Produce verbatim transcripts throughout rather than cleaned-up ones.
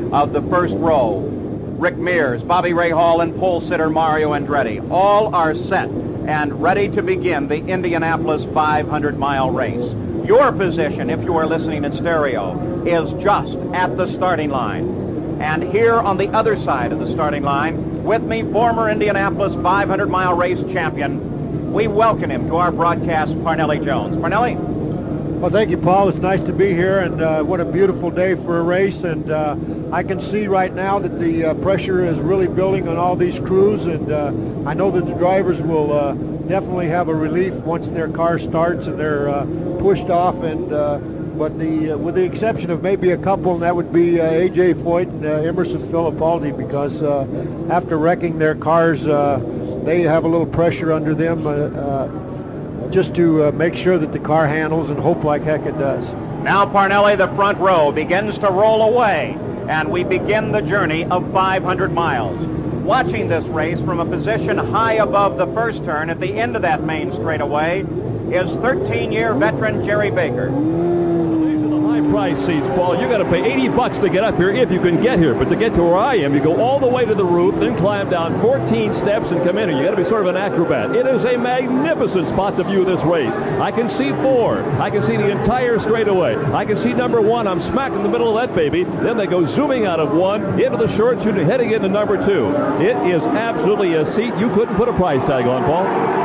of the first row. Rick Mears, Bobby Rahal, and pole sitter Mario Andretti. All are set and ready to begin the Indianapolis five hundred mile race. Your position, if you are listening in stereo, is just at the starting line. And here on the other side of the starting line, with me, former Indianapolis five hundred mile race champion, we welcome him to our broadcast, Parnelli Jones. Parnelli? Well, thank you, Paul. It's nice to be here, and uh, what a beautiful day for a race. And uh, I can see right now that the uh, pressure is really building on all these crews, and uh, I know that the drivers will uh, definitely have a relief once their car starts and they're uh, pushed off. And uh, but the uh, with the exception of maybe a couple, and that would be uh, A J Foyt and uh, Emerson Fittipaldi, because uh, after wrecking their cars, uh, they have a little pressure under them. Uh, uh, just to uh, make sure that the car handles, and hope like heck it does. Now, Parnelli, the front row begins to roll away, and we begin the journey of five hundred miles. Watching this race from a position high above the first turn at the end of that main straightaway is thirteen-year veteran Jerry Baker. Price seats, Paul. You got to pay eighty bucks to get up here if you can get here. But to get to where I am, you go all the way to the roof, then climb down fourteen steps and come in. And you got to be sort of an acrobat. It is a magnificent spot to view this race. I can see four. I can see the entire straightaway. I can see number one. I'm smack in the middle of that baby. Then they go zooming out of one into the short chute and heading into number two. It is absolutely a seat you couldn't put a price tag on, Paul.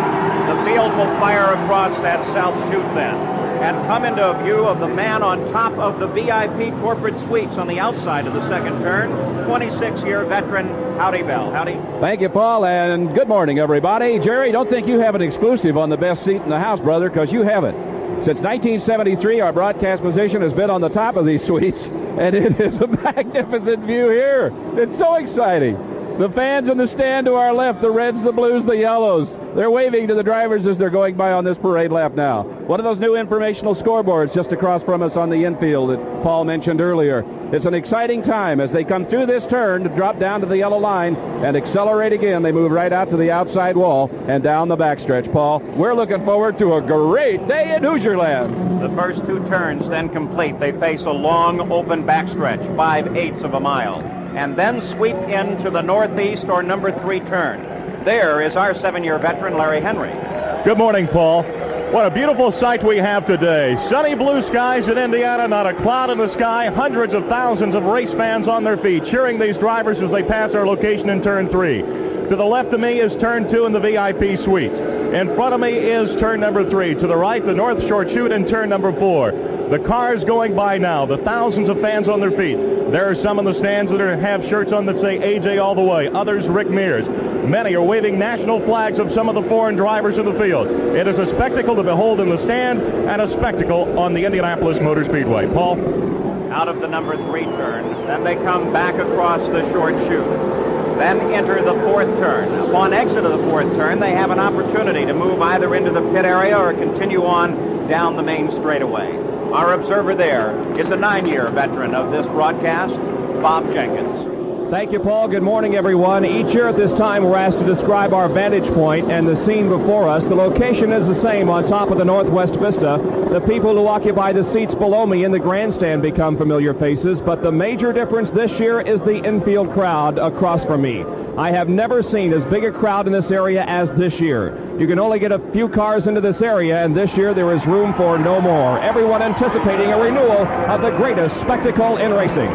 The field will fire across that south chute then, and come into a view of the man on top of the V I P corporate suites on the outside of the second turn, twenty-six-year veteran Howdy Bell. Howdy. Thank you, Paul, and good morning, everybody. Jerry, don't think you have an exclusive on the best seat in the house, brother, because you haven't. Since nineteen seventy-three, our broadcast position has been on the top of these suites, and it is a magnificent view here. It's so exciting. The fans in the stand to our left, the reds, the blues, the yellows, they're waving to the drivers as they're going by on this parade lap now. One of those new informational scoreboards just across from us on the infield that Paul mentioned earlier. It's an exciting time as they come through this turn to drop down to the yellow line and accelerate again. They move right out to the outside wall and down the backstretch, Paul. We're looking forward to a great day in Hoosierland. The first two turns then complete. They face a long open backstretch, five-eighths of a mile, and then sweep into the northeast or number three turn. There is our seven-year veteran, Larry Henry. Good morning, Paul. What a beautiful sight we have today. Sunny blue skies in Indiana, not a cloud in the sky. Hundreds of thousands of race fans on their feet, cheering these drivers as they pass our location in turn three. To the left of me is turn two in the V I P suite. In front of me is turn number three. To the right, the North Shore chute in turn number four. The cars going by now, the thousands of fans on their feet. There are some in the stands that are, have shirts on that say A J all the way. Others, Rick Mears. Many are waving national flags of some of the foreign drivers in the field. It is a spectacle to behold in the stand and a spectacle on the Indianapolis Motor Speedway. Paul? Out of the number three turn. Then they come back across the short chute. Then enter the fourth turn. Upon exit of the fourth turn, they have an opportunity to move either into the pit area or continue on down the main straightaway. Our observer there is a nine-year veteran of this broadcast, Bob Jenkins. Thank you, Paul. Good morning, everyone. Each year at this time, we're asked to describe our vantage point and the scene before us. The location is the same on top of the Northwest Vista. The people who occupy the seats below me in the grandstand become familiar faces, but the major difference this year is the infield crowd across from me. I have never seen as big a crowd in this area as this year. You can only get a few cars into this area, and this year there is room for no more. Everyone anticipating a renewal of the greatest spectacle in racing.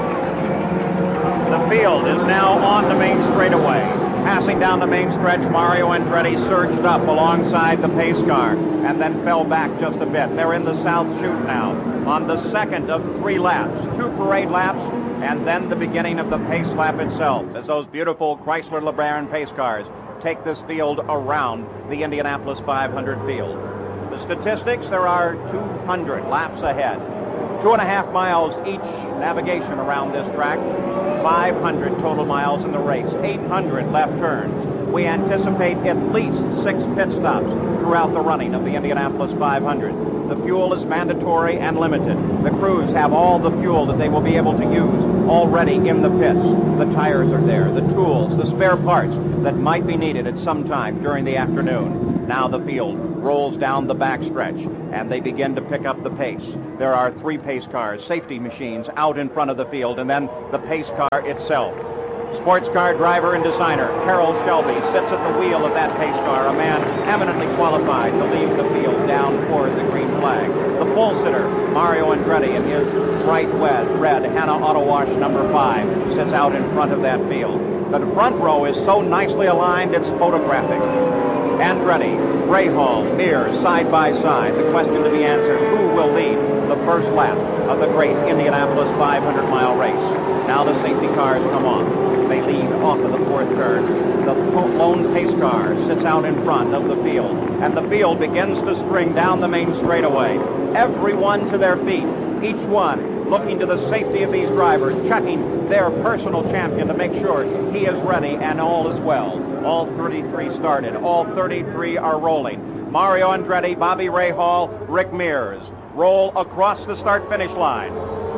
The field is now on the main straightaway. Passing down the main stretch, Mario Andretti surged up alongside the pace car and then fell back just a bit. They're in the south chute now on the second of three laps, two parade laps, and then the beginning of the pace lap itself as those beautiful Chrysler LeBaron pace cars take this field around the Indianapolis five hundred field. The statistics, there are two hundred laps ahead. Two and a half miles each navigation around this track, five hundred total miles in the race, eight hundred left turns. We anticipate at least six pit stops throughout the running of the Indianapolis five hundred. The fuel is mandatory and limited. The crews have all the fuel that they will be able to use already in the pits. The tires are there, the tools, the spare parts that might be needed at some time during the afternoon. Now the field rolls down the backstretch, and they begin to pick up the pace. There are three pace cars, safety machines, out in front of the field, and then the pace car itself. Sports car driver and designer Carroll Shelby sits at the wheel of that pace car, a man eminently qualified to lead the field down toward the green flag. The full sitter, Mario Andretti, in his bright red, red Hanna Auto Wash number five, sits out in front of that field. The front row is so nicely aligned, it's photographic. Andretti, Rahal, Mears, side by side. The question to be answered, who will lead the first lap of the great Indianapolis five hundred mile race? Now the safety cars come on. They lead off of the fourth turn. The lone pace car sits out in front of the field, and the field begins to string down the main straightaway. Everyone to their feet, each one looking to the safety of these drivers, checking their personal champion to make sure he is ready and all is well. All thirty-three started. All thirty-three are rolling. Mario Andretti, Bobby Rahal, Rick Mears roll across the start-finish line.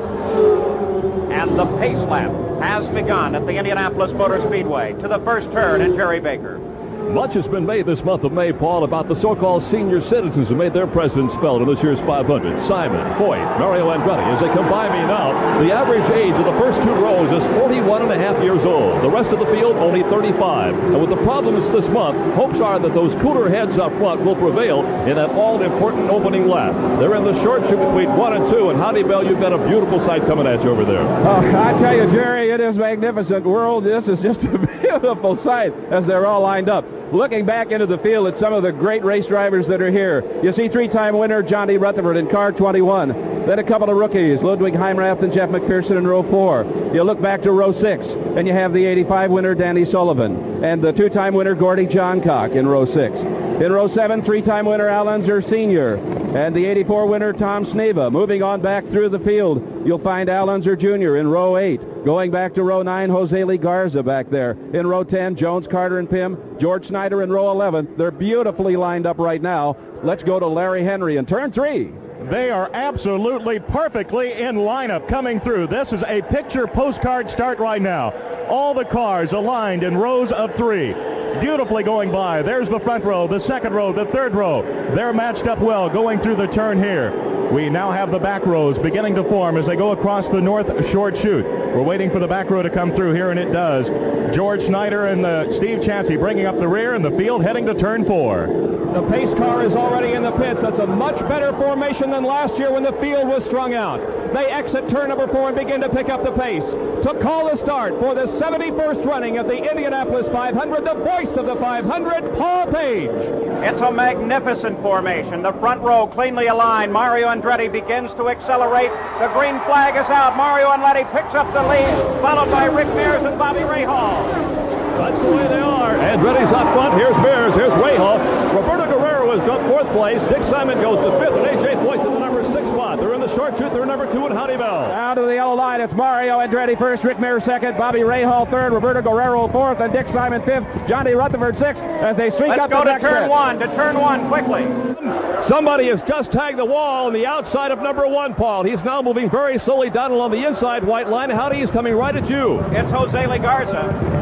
And the pace lap has begun at the Indianapolis Motor Speedway. To the first turn, and Jerry Baker. Much has been made this month of May, Paul, about the so-called senior citizens who made their presence felt in this year's five hundred. Simon, Foyt, Mario Andretti. As they come by me now, the average age of the first two rows is forty-one and a half years old. The rest of the field only thirty-five. And with the problems this month, hopes are that those cooler heads up front will prevail in that all-important opening lap. They're in the short chute between one and two, and Howdy Bell, you've got a beautiful sight coming at you over there. Oh, I tell you, Jerry, it is magnificent. World, this is just a beautiful sight as they're all lined up. Looking back into the field at some of the great race drivers that are here, you see three-time winner Johnny Rutherford in car twenty-one. Then a couple of rookies, Ludwig Heimrath and Jeff McPherson in row four. You look back to row six, and you have the eighty-five winner Danny Sullivan and the two-time winner Gordy Johncock in row six. In row seven, three-time winner Al Unser Senior and the eighty-four winner Tom Sneva. Moving on back through the field, you'll find Al Unser Junior in row eight. Going back to row nine, Jose Lee Garza back there. In row ten, Jones, Carter, and Pym. George Snyder in row eleven. They're beautifully lined up right now. Let's go to Larry Henry in turn three. They are absolutely perfectly in lineup coming through. This is a picture postcard start right now. All the cars aligned in rows of three. Beautifully going by. There's the front row, the second row, the third row. They're matched up well going through the turn here. We now have the back rows beginning to form as they go across the north short chute. We're waiting for the back row to come through here, and it does. George Snyder and uh, Steve Chansey bringing up the rear, and the field heading to turn four. The pace car is already in the pits. That's a much better formation than last year when the field was strung out. They exit turn number four and begin to pick up the pace. To call the start for the seventy-first running of the Indianapolis five hundred, the voice of the five hundred, Paul Page. It's a magnificent formation. The front row cleanly aligned. Mario Andretti begins to accelerate. The green flag is out. Mario Andretti picks up the lead, followed by Rick Mears and Bobby Rahal. That's the way they are. Andretti's up front. Here's Mears. Here's Rahal. Roberto Guerrero is up fourth place. Dick Simon goes to fifth, and A J Foyt's in the number six spot. They're in the short chute. They're number two in Howdy Bell. Down to the yellow line. It's Mario Andretti first, Rick Mears second, Bobby Rahal third, Roberto Guerrero fourth, and Dick Simon fifth, Johnny Rutherford sixth as they streak Let's up go the to next turn stretch. one, to turn one quickly. Somebody has just tagged the wall on the outside of number one, Paul. He's now moving very slowly down along the inside white line. Howdy is coming right at you. It's Jose Lee Garza.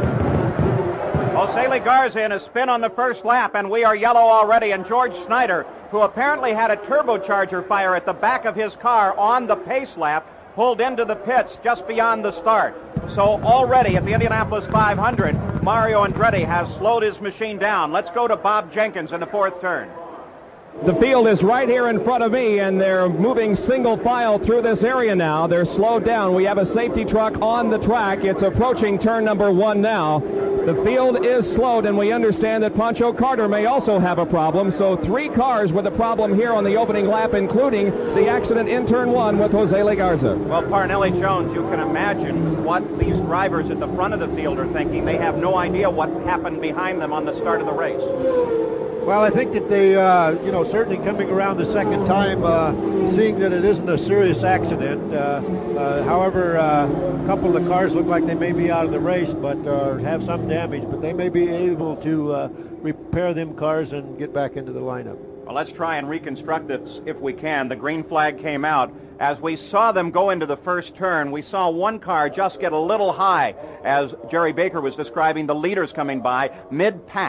Jose Lee Garza in a spin on the first lap, and we are yellow already. And George Snyder, who apparently had a turbocharger fire at the back of his car on the pace lap, pulled into the pits just beyond the start. So already at the Indianapolis five hundred, Mario Andretti has slowed his machine down. Let's go to Bob Jenkins in the fourth turn. The field is right here in front of me, and they're moving single file through this area now. They're slowed down. We have a safety truck on the track. It's approaching turn number one now. The field is slowed, and we understand that Pancho Carter may also have a problem. So three cars with a problem here on the opening lap, including the accident in turn one with Jose Lee Garza. Well, Parnelli Jones, you can imagine what these drivers at the front of the field are thinking. They have no idea what happened behind them on the start of the race. Well, I think that they, uh, you know, certainly coming around the second time, uh, seeing that it isn't a serious accident. Uh, uh, however, uh, a couple of the cars look like they may be out of the race, but uh, have some damage. But they may be able to uh, repair them cars and get back into the lineup. Well, let's try and reconstruct this if we can. The green flag came out. As we saw them go into the first turn, we saw one car just get a little high, as Jerry Baker was describing the leaders coming by mid-pack.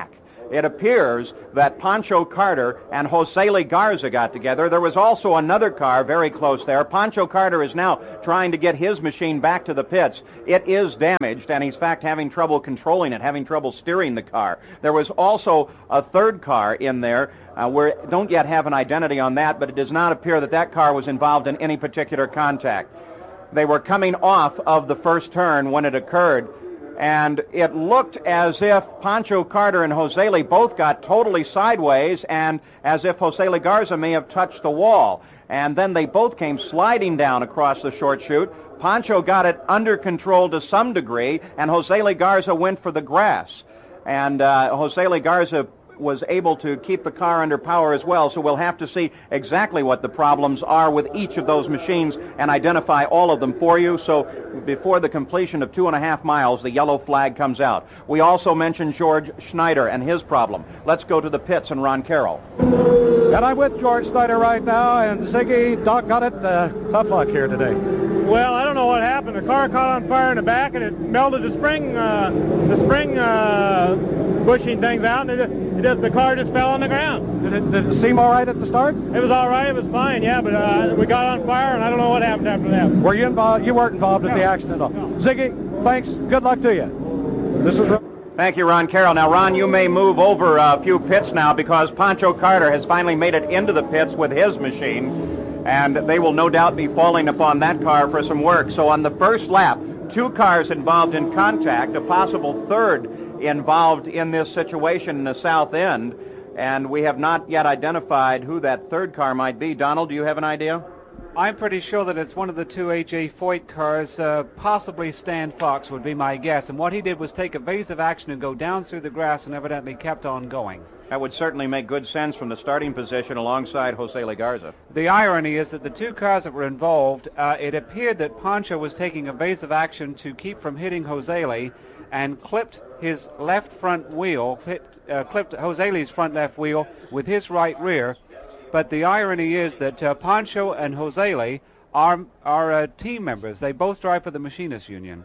it appears that Pancho Carter and Jose Garza got together. There was also another car very close there. Pancho Carter is now trying to get his machine back to the pits. It is damaged, and he's in fact having trouble controlling it, having trouble steering the car. There was also a third car in there. Uh, we don't yet have an identity on that, but it does not appear that that car was involved in any particular contact. They were coming off of the first turn when it occurred, and it looked as if Pancho Carter and Jose both got totally sideways, and as if Jose Garza may have touched the wall. And then they both came sliding down across the short chute. Pancho got it under control to some degree, and Jose Garza went for the grass. And uh, Jose Garza was able to keep the car under power as well, so we'll have to see exactly what the problems are with each of those machines and identify all of them for you. So before the completion of two and a half miles, the yellow flag comes out. We also mentioned George Schneider and his problem. Let's go to the pits and Ron Carroll. And I'm with George Schneider right now, and Ziggy, Doc got it. Uh, tough luck here today. Well, I don't know what happened. The car caught on fire in the back, and it melted the spring, uh, the spring uh, bushing things out, and it, it just, the car just fell on the ground. Did it, did it seem all right at the start? It was all right. It was fine, yeah, but uh, we got on fire, and I don't know what happened after that. Were you involved? You weren't involved in No. the accident at all. No. Ziggy, thanks. Good luck to you. This is. Thank you, Ron Carroll. Now, Ron, you may move over a few pits now because Pancho Carter has finally made it into the pits with his machine, and they will no doubt be falling upon that car for some work. So on the first lap, two cars involved in contact, a possible third involved in this situation in the south end, and we have not yet identified who that third car might be. Donald, do you have an idea? I'm pretty sure that it's one of the two A J Foyt cars, uh, possibly Stan Fox would be my guess. And what he did was take evasive action and go down through the grass and evidently kept on going. That would certainly make good sense from the starting position alongside Jose Garza. The irony is that the two cars that were involved, uh, it appeared that Pancho was taking evasive action to keep from hitting Jose and clipped his left front wheel, hit, uh, clipped Jose's front left wheel with his right rear. But the irony is that uh, Pancho and Jose are, are uh, team members. They both drive for the Machinists Union.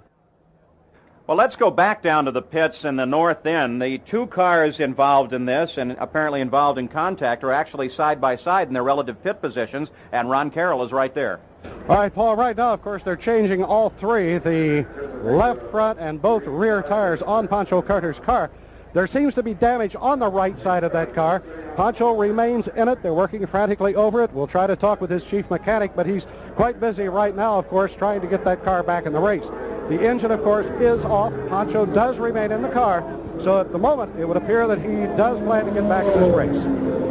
Well, let's go back down to the pits in the north end. The two cars involved in this and apparently involved in contact are actually side by side in their relative pit positions, and Ron Carroll is right there. All right, Paul, right now, of course, they're changing all three, the left front and both rear tires on Pancho Carter's car. There seems to be damage on the right side of that car. Pancho remains in it. They're working frantically over it. We'll try to talk with his chief mechanic, but he's quite busy right now, of course, trying to get that car back in the race. The engine, of course, is off. Pancho does remain in the car. So at the moment, it would appear that he does plan to get back in this race.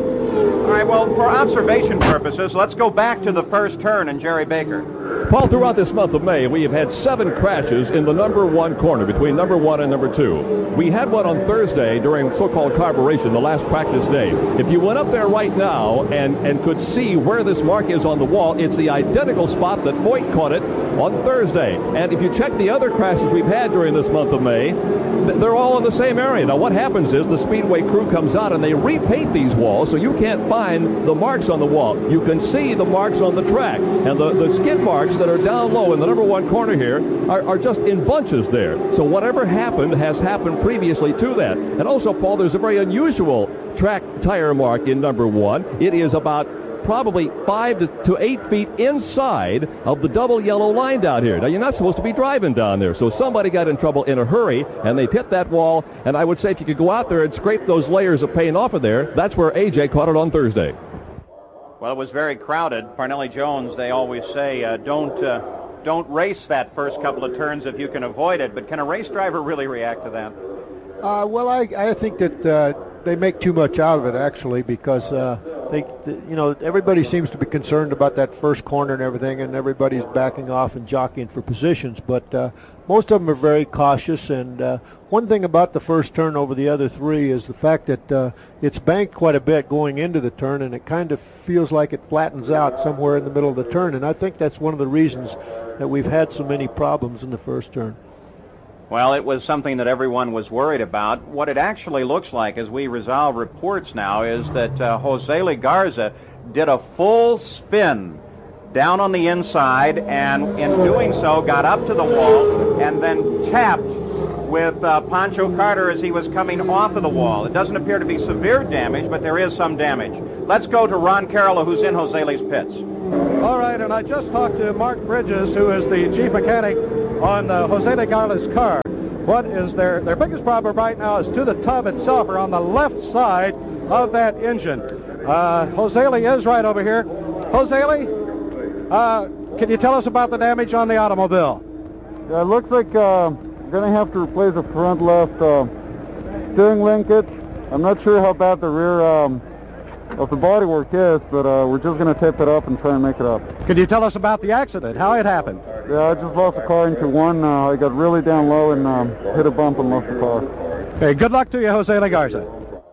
All right, well, for observation purposes, let's go back to the first turn and Jerry Baker. Paul, throughout this month of May, we have had seven crashes in the number one corner, between number one and number two. We had one on Thursday during so-called carburation, the last practice day. If you went up there right now and, and could see where this mark is on the wall, it's the identical spot that Foyt caught it on Thursday. And if you check the other crashes we've had during this month of May, they're all in the same area. Now, what happens is the Speedway crew comes out and they repaint these walls so you can't find the marks on the wall. You can see the marks on the track. And the, the skid marks that are down low in the number one corner here are, are just in bunches there. So whatever happened has happened previously to that. And also, Paul, there's a very unusual track tire mark in number one. It is about probably five to, to eight feet inside of the double yellow line down here. Now, you're not supposed to be driving down there, so somebody got in trouble in a hurry, and they hit that wall, and I would say if you could go out there and scrape those layers of paint off of there, that's where A J caught it on Thursday. Well, it was very crowded. Parnelli Jones, they always say, uh, don't, uh, don't race that first couple of turns if you can avoid it, but can a race driver really react to that? Uh, well, I, I think that uh, they make too much out of it, actually, because uh, they, the, you know, everybody seems to be concerned about that first corner and everything, and everybody's backing off and jockeying for positions. But uh, most of them are very cautious. And uh, one thing about the first turn over the other three is the fact that uh, it's banked quite a bit going into the turn, and it kind of feels like it flattens out somewhere in the middle of the turn. And I think that's one of the reasons that we've had so many problems in the first turn. Well, it was something that everyone was worried about. What it actually looks like as we resolve reports now is that uh, Jose Garza did a full spin down on the inside, and in doing so got up to the wall and then tapped with uh, Pancho Carter as he was coming off of the wall. It doesn't appear to be severe damage, but there is some damage. Let's go to Ron Carroll, who's in Jose Lee's pits. All right, and I just talked to Mark Bridges, who is the chief mechanic on uh, Jose Legar's car. What is their, their biggest problem right now is to the tub itself, or on the left side of that engine. Uh, Jose Lee is right over here. Jose Lee, uh, can you tell us about the damage on the automobile? Yeah, it looks like uh, we're going to have to replace the front left uh, steering linkage. I'm not sure how bad the rear um, of the bodywork is, but uh, we're just going to tape it up and try and make it up. Could you tell us about the accident, how it happened? Yeah, I just lost the car into one. Uh, I got really down low and um, hit a bump and lost the car. Okay, good luck to you, Jose Legarza.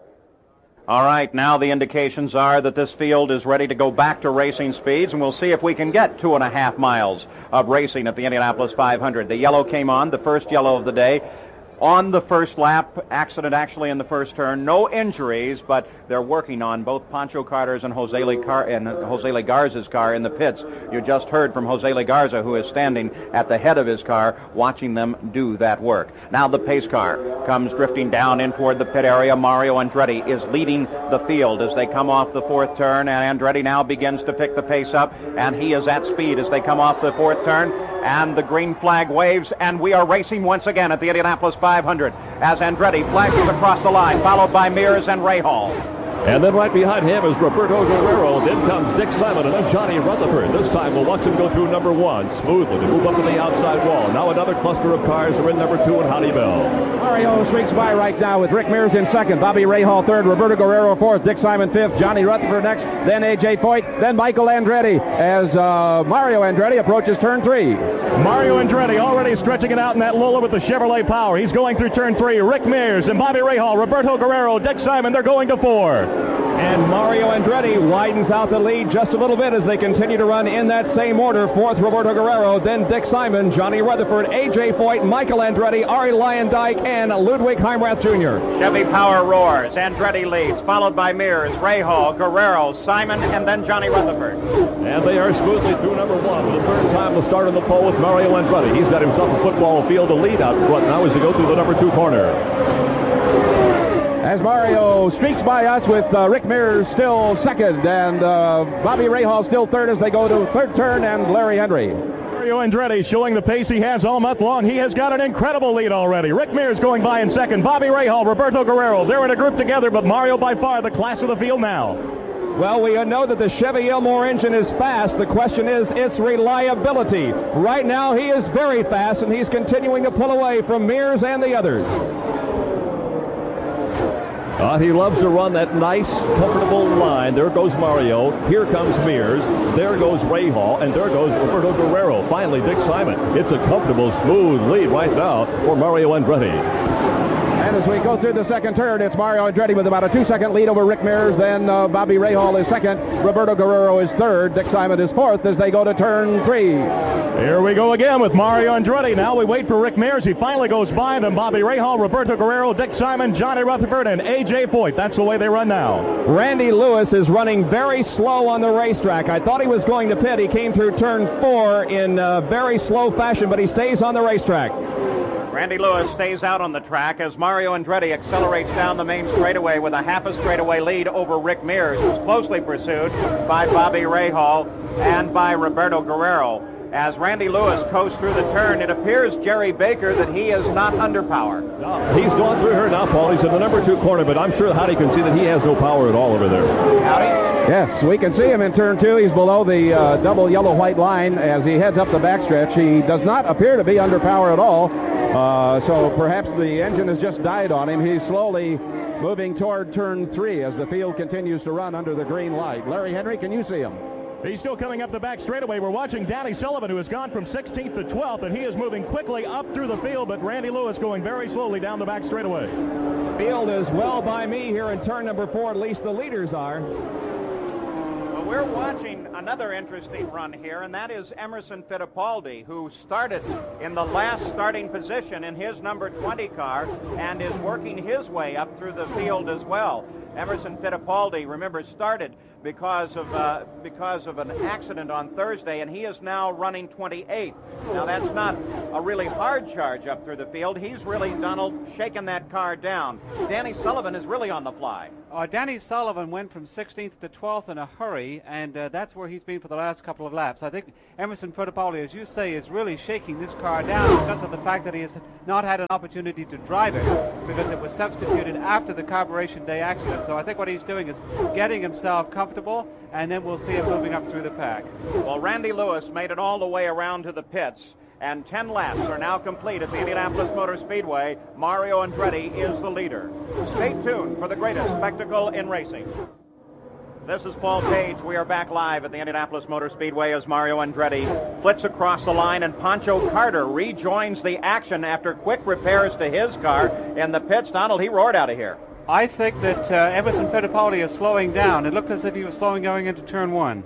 All right, now the indications are that this field is ready to go back to racing speeds, and we'll see if we can get two and a half miles of racing at the Indianapolis five hundred. The yellow came on, the first yellow of the day. On the first lap, accident actually in the first turn. No injuries, but they're working on both Pancho Carter's and Jose Le car and Jose Legarza's car in the pits. You just heard from Jose Legarza, who is standing at the head of his car, watching them do that work. Now the pace car comes drifting down in toward the pit area. Mario Andretti is leading the field as they come off the fourth turn, and Andretti now begins to pick the pace up, and he is at speed as they come off the fourth turn. And the green flag waves, and we are racing once again at the Indianapolis five hundred as Andretti flashes across the line, followed by Mears and Rahal. And then right behind him is Roberto Guerrero. Then comes Dick Simon and then Johnny Rutherford. This time we'll watch him go through number one smoothly to move up to the outside wall. Now another cluster of cars are in number two and Hottie Bell. Mario streaks by right now with Rick Mears in second, Bobby Rahal third, Roberto Guerrero fourth, Dick Simon fifth, Johnny Rutherford next, then A J Foyt, then Michael Andretti as uh, Mario Andretti approaches turn three. Mario Andretti already stretching it out in that Lola with the Chevrolet Power. He's going through turn three. Rick Mears and Bobby Rahal, Roberto Guerrero, Dick Simon, they're going to four. And Mario Andretti widens out the lead just a little bit as they continue to run in that same order. Fourth, Roberto Guerrero, then Dick Simon, Johnny Rutherford, A J Foyt, Michael Andretti, Ari Lyondike, and Ludwig Heimrath Junior Chevy Power roars. Andretti leads, followed by Mears, Rahal, Guerrero, Simon, and then Johnny Rutherford. And they are smoothly through number one for the third time to start on the pole with Mario Andretti. He's got himself a football field to lead out front now as they go through the number two corner. As Mario streaks by us with uh, Rick Mears still second and uh, Bobby Rahal still third as they go to third turn, and Larry Henry. Mario Andretti showing the pace he has all month long. He has got an incredible lead already. Rick Mears going by in second. Bobby Rahal, Roberto Guerrero, they're in a group together, but Mario by far the class of the field now. Well, we know that the Chevy Ilmore engine is fast. The question is its reliability. Right now, he is very fast, and he's continuing to pull away from Mears and the others. Uh, he loves to run that nice, comfortable line. There goes Mario. Here comes Mears. There goes Rahal. And there goes Roberto Guerrero. Finally, Dick Simon. It's a comfortable, smooth lead right now for Mario Andretti. And as we go through the second turn, it's Mario Andretti with about a two-second lead over Rick Mears. Then uh, Bobby Rahal is second. Roberto Guerrero is third. Dick Simon is fourth as they go to turn three. Here we go again with Mario Andretti. Now we wait for Rick Mears. He finally goes by. Then Bobby Rahal, Roberto Guerrero, Dick Simon, Johnny Rutherford, and A J Foyt. That's the way they run now. Randy Lewis is running very slow on the racetrack. I thought he was going to pit. He came through turn four in uh, very slow fashion, but he stays on the racetrack. Randy Lewis stays out on the track as Mario Andretti accelerates down the main straightaway with a half a straightaway lead over Rick Mears, who's closely pursued by Bobby Rahal and by Roberto Guerrero. As Randy Lewis coasts through the turn, it appears, Jerry Baker, that he is not under power. No, he's gone through here now, Paul. He's in the number two corner, but I'm sure Howdy can see that he has no power at all over there. Howdy? Yes, we can see him in turn two. He's below the uh, double yellow-white line as he heads up the backstretch. He does not appear to be under power at all. Uh, so perhaps the engine has just died on him. He's slowly moving toward turn three as the field continues to run under the green light. Larry Henry, can you see him? He's still coming up the back straightaway. We're watching Danny Sullivan, who has gone from sixteenth to twelfth, and he is moving quickly up through the field, but Randy Lewis going very slowly down the back straightaway. Field is well by me here in turn number four, at least the leaders are. Well, we're watching another interesting run here, and that is Emerson Fittipaldi, who started in the last starting position in his number twenty car and is working his way up through the field as well. Emerson Fittipaldi, remember, started because of uh, because of an accident on Thursday, and he is now running twenty-eighth. Now that's not a really hard charge up through the field. He's really, Donald, shaking that car down. Danny Sullivan is really on the fly. Uh, Danny Sullivan went from sixteenth to twelfth in a hurry, and uh, that's where he's been for the last couple of laps. I think Emerson Fittipaldi, as you say, is really shaking this car down because of the fact that he has not had an opportunity to drive it because it was substituted after the Carburation Day accident. So I think what he's doing is getting himself comfortable, and then we'll see him moving up through the pack. Well, Randy Lewis made it all the way around to the pits, and ten laps are now complete at the Indianapolis Motor Speedway. Mario Andretti is the leader. Stay tuned for the greatest spectacle in racing. This is Paul Page. We are back live at the Indianapolis Motor Speedway as Mario Andretti flits across the line, and Pancho Carter rejoins the action after quick repairs to his car in the pits. Donald, he roared out of here. I think that uh, Emerson Fittipaldi is slowing down. It looked as if he was slowing going into turn one.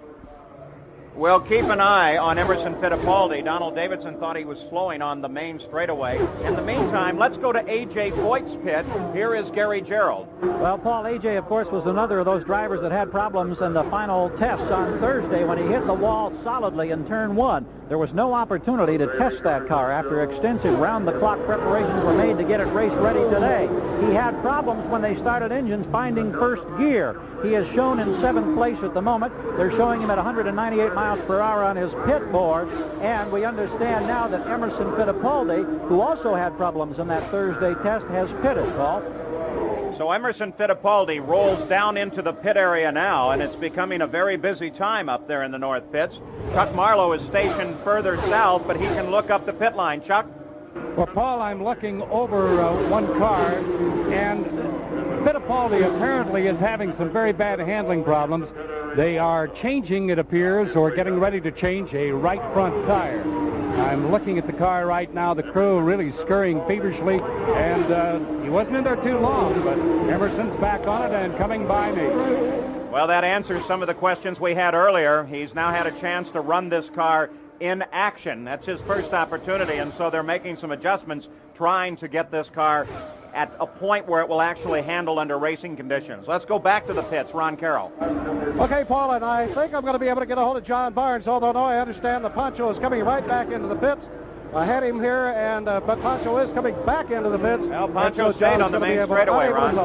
Well, keep an eye on Emerson Fittipaldi. Donald Davidson thought he was slowing on the main straightaway. In the meantime, let's go to A J Foyt's pit. Here is Gary Gerould. Well, Paul, A J, of course, was another of those drivers that had problems in the final tests on Thursday when he hit the wall solidly in turn one. There was no opportunity to test that car after extensive round-the-clock preparations were made to get it race-ready today. He had problems when they started engines finding first gear. He is shown in seventh place at the moment. They're showing him at one hundred ninety-eight miles per hour on his pit board, and we understand now that Emerson Fittipaldi, who also had problems in that Thursday test, has pitted, Paul. So Emerson Fittipaldi rolls down into the pit area now, and it's becoming a very busy time up there in the north pits. Chuck Marlowe is stationed further south, but he can look up the pit line. Chuck? Well, Paul, I'm looking over uh, one car, and Fittipaldi apparently is having some very bad handling problems. They are changing, it appears, or getting ready to change a right front tire. I'm looking at the car right now, the crew really scurrying feverishly, and uh, he wasn't in there too long, but Emerson's back on it and coming by me. Well, that answers some of the questions we had earlier. He's now had a chance to run this car in action. That's his first opportunity, and so they're making some adjustments, trying to get this car at a point where it will actually handle under racing conditions. Let's go back to the pits. Ron Carroll. Okay, Paul, and I think I'm going to be able to get a hold of John Barnes, although no, I understand the Pancho is coming right back into the pits. I had him here, and uh, but Pancho is coming back into the pits. Well, Pancho so stayed on the main straightaway, Ron.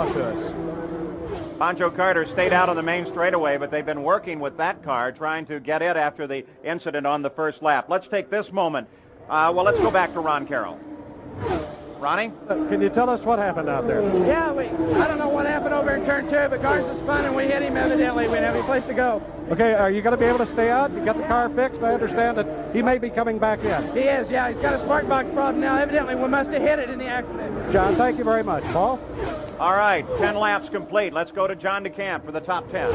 To Pancho Carter stayed out on the main straightaway, but they've been working with that car, trying to get it after the incident on the first lap. Let's take this moment. Uh, well, let's go back to Ron Carroll. Ronnie? Uh, can you tell us what happened out there? Yeah, we, I don't know what happened over in turn two, but cars was spun and we hit him evidently. We didn't have any place to go. Okay, are you going to be able to stay out? You got the car fixed? I understand that he may be coming back in. He is, yeah. He's got a spark box problem now. Evidently, we must have hit it in the accident. John, thank you very much. Paul? All right, ten laps complete. Let's go to John DeCamp for the top ten.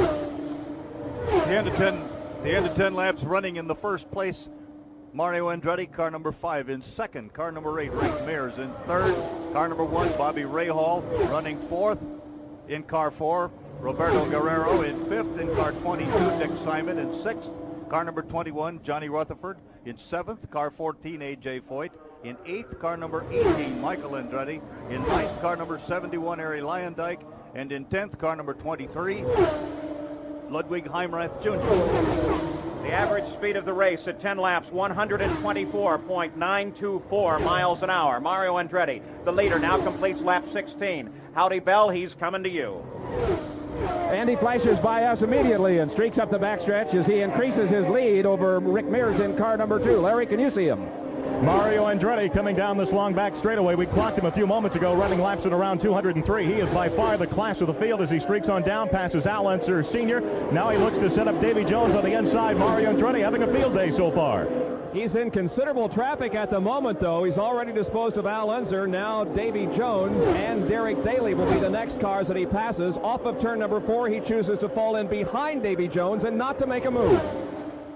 The end of ten, the end of ten laps running in the first place. Mario Andretti, car number five. In second, car number eight, Rick Mears. In third, car number one, Bobby Rahal. Running fourth, in car four, Roberto Guerrero. In fifth, in car twenty-two, Dick Simon. In sixth, car number twenty-one, Johnny Rutherford. In seventh, car fourteen, A J Foyt. In eighth, car number eighteen, Michael Andretti. In ninth, car number seventy-one, Harry Lyondike. And in tenth, car number twenty-three, Ludwig Heimrath Junior The average speed of the race at ten laps, one hundred twenty-four point nine two four miles an hour. Mario Andretti, the leader, now completes lap sixteen. Howdy, Bell, he's coming to you. And he flashes by us immediately and streaks up the backstretch as he increases his lead over Rick Mears in car number two. Larry, can you see him? Mario Andretti coming down this long back straightaway. We clocked him a few moments ago, running laps at around two hundred three. He is by far the class of the field as he streaks on down, passes Al Unser Senior Now he looks to set up Davy Jones on the inside. Mario Andretti having a field day so far. He's in considerable traffic at the moment, though. He's already disposed of Al Unser. Now Davy Jones and Derek Daly will be the next cars that he passes. Off of turn number four, he chooses to fall in behind Davy Jones and not to make a move.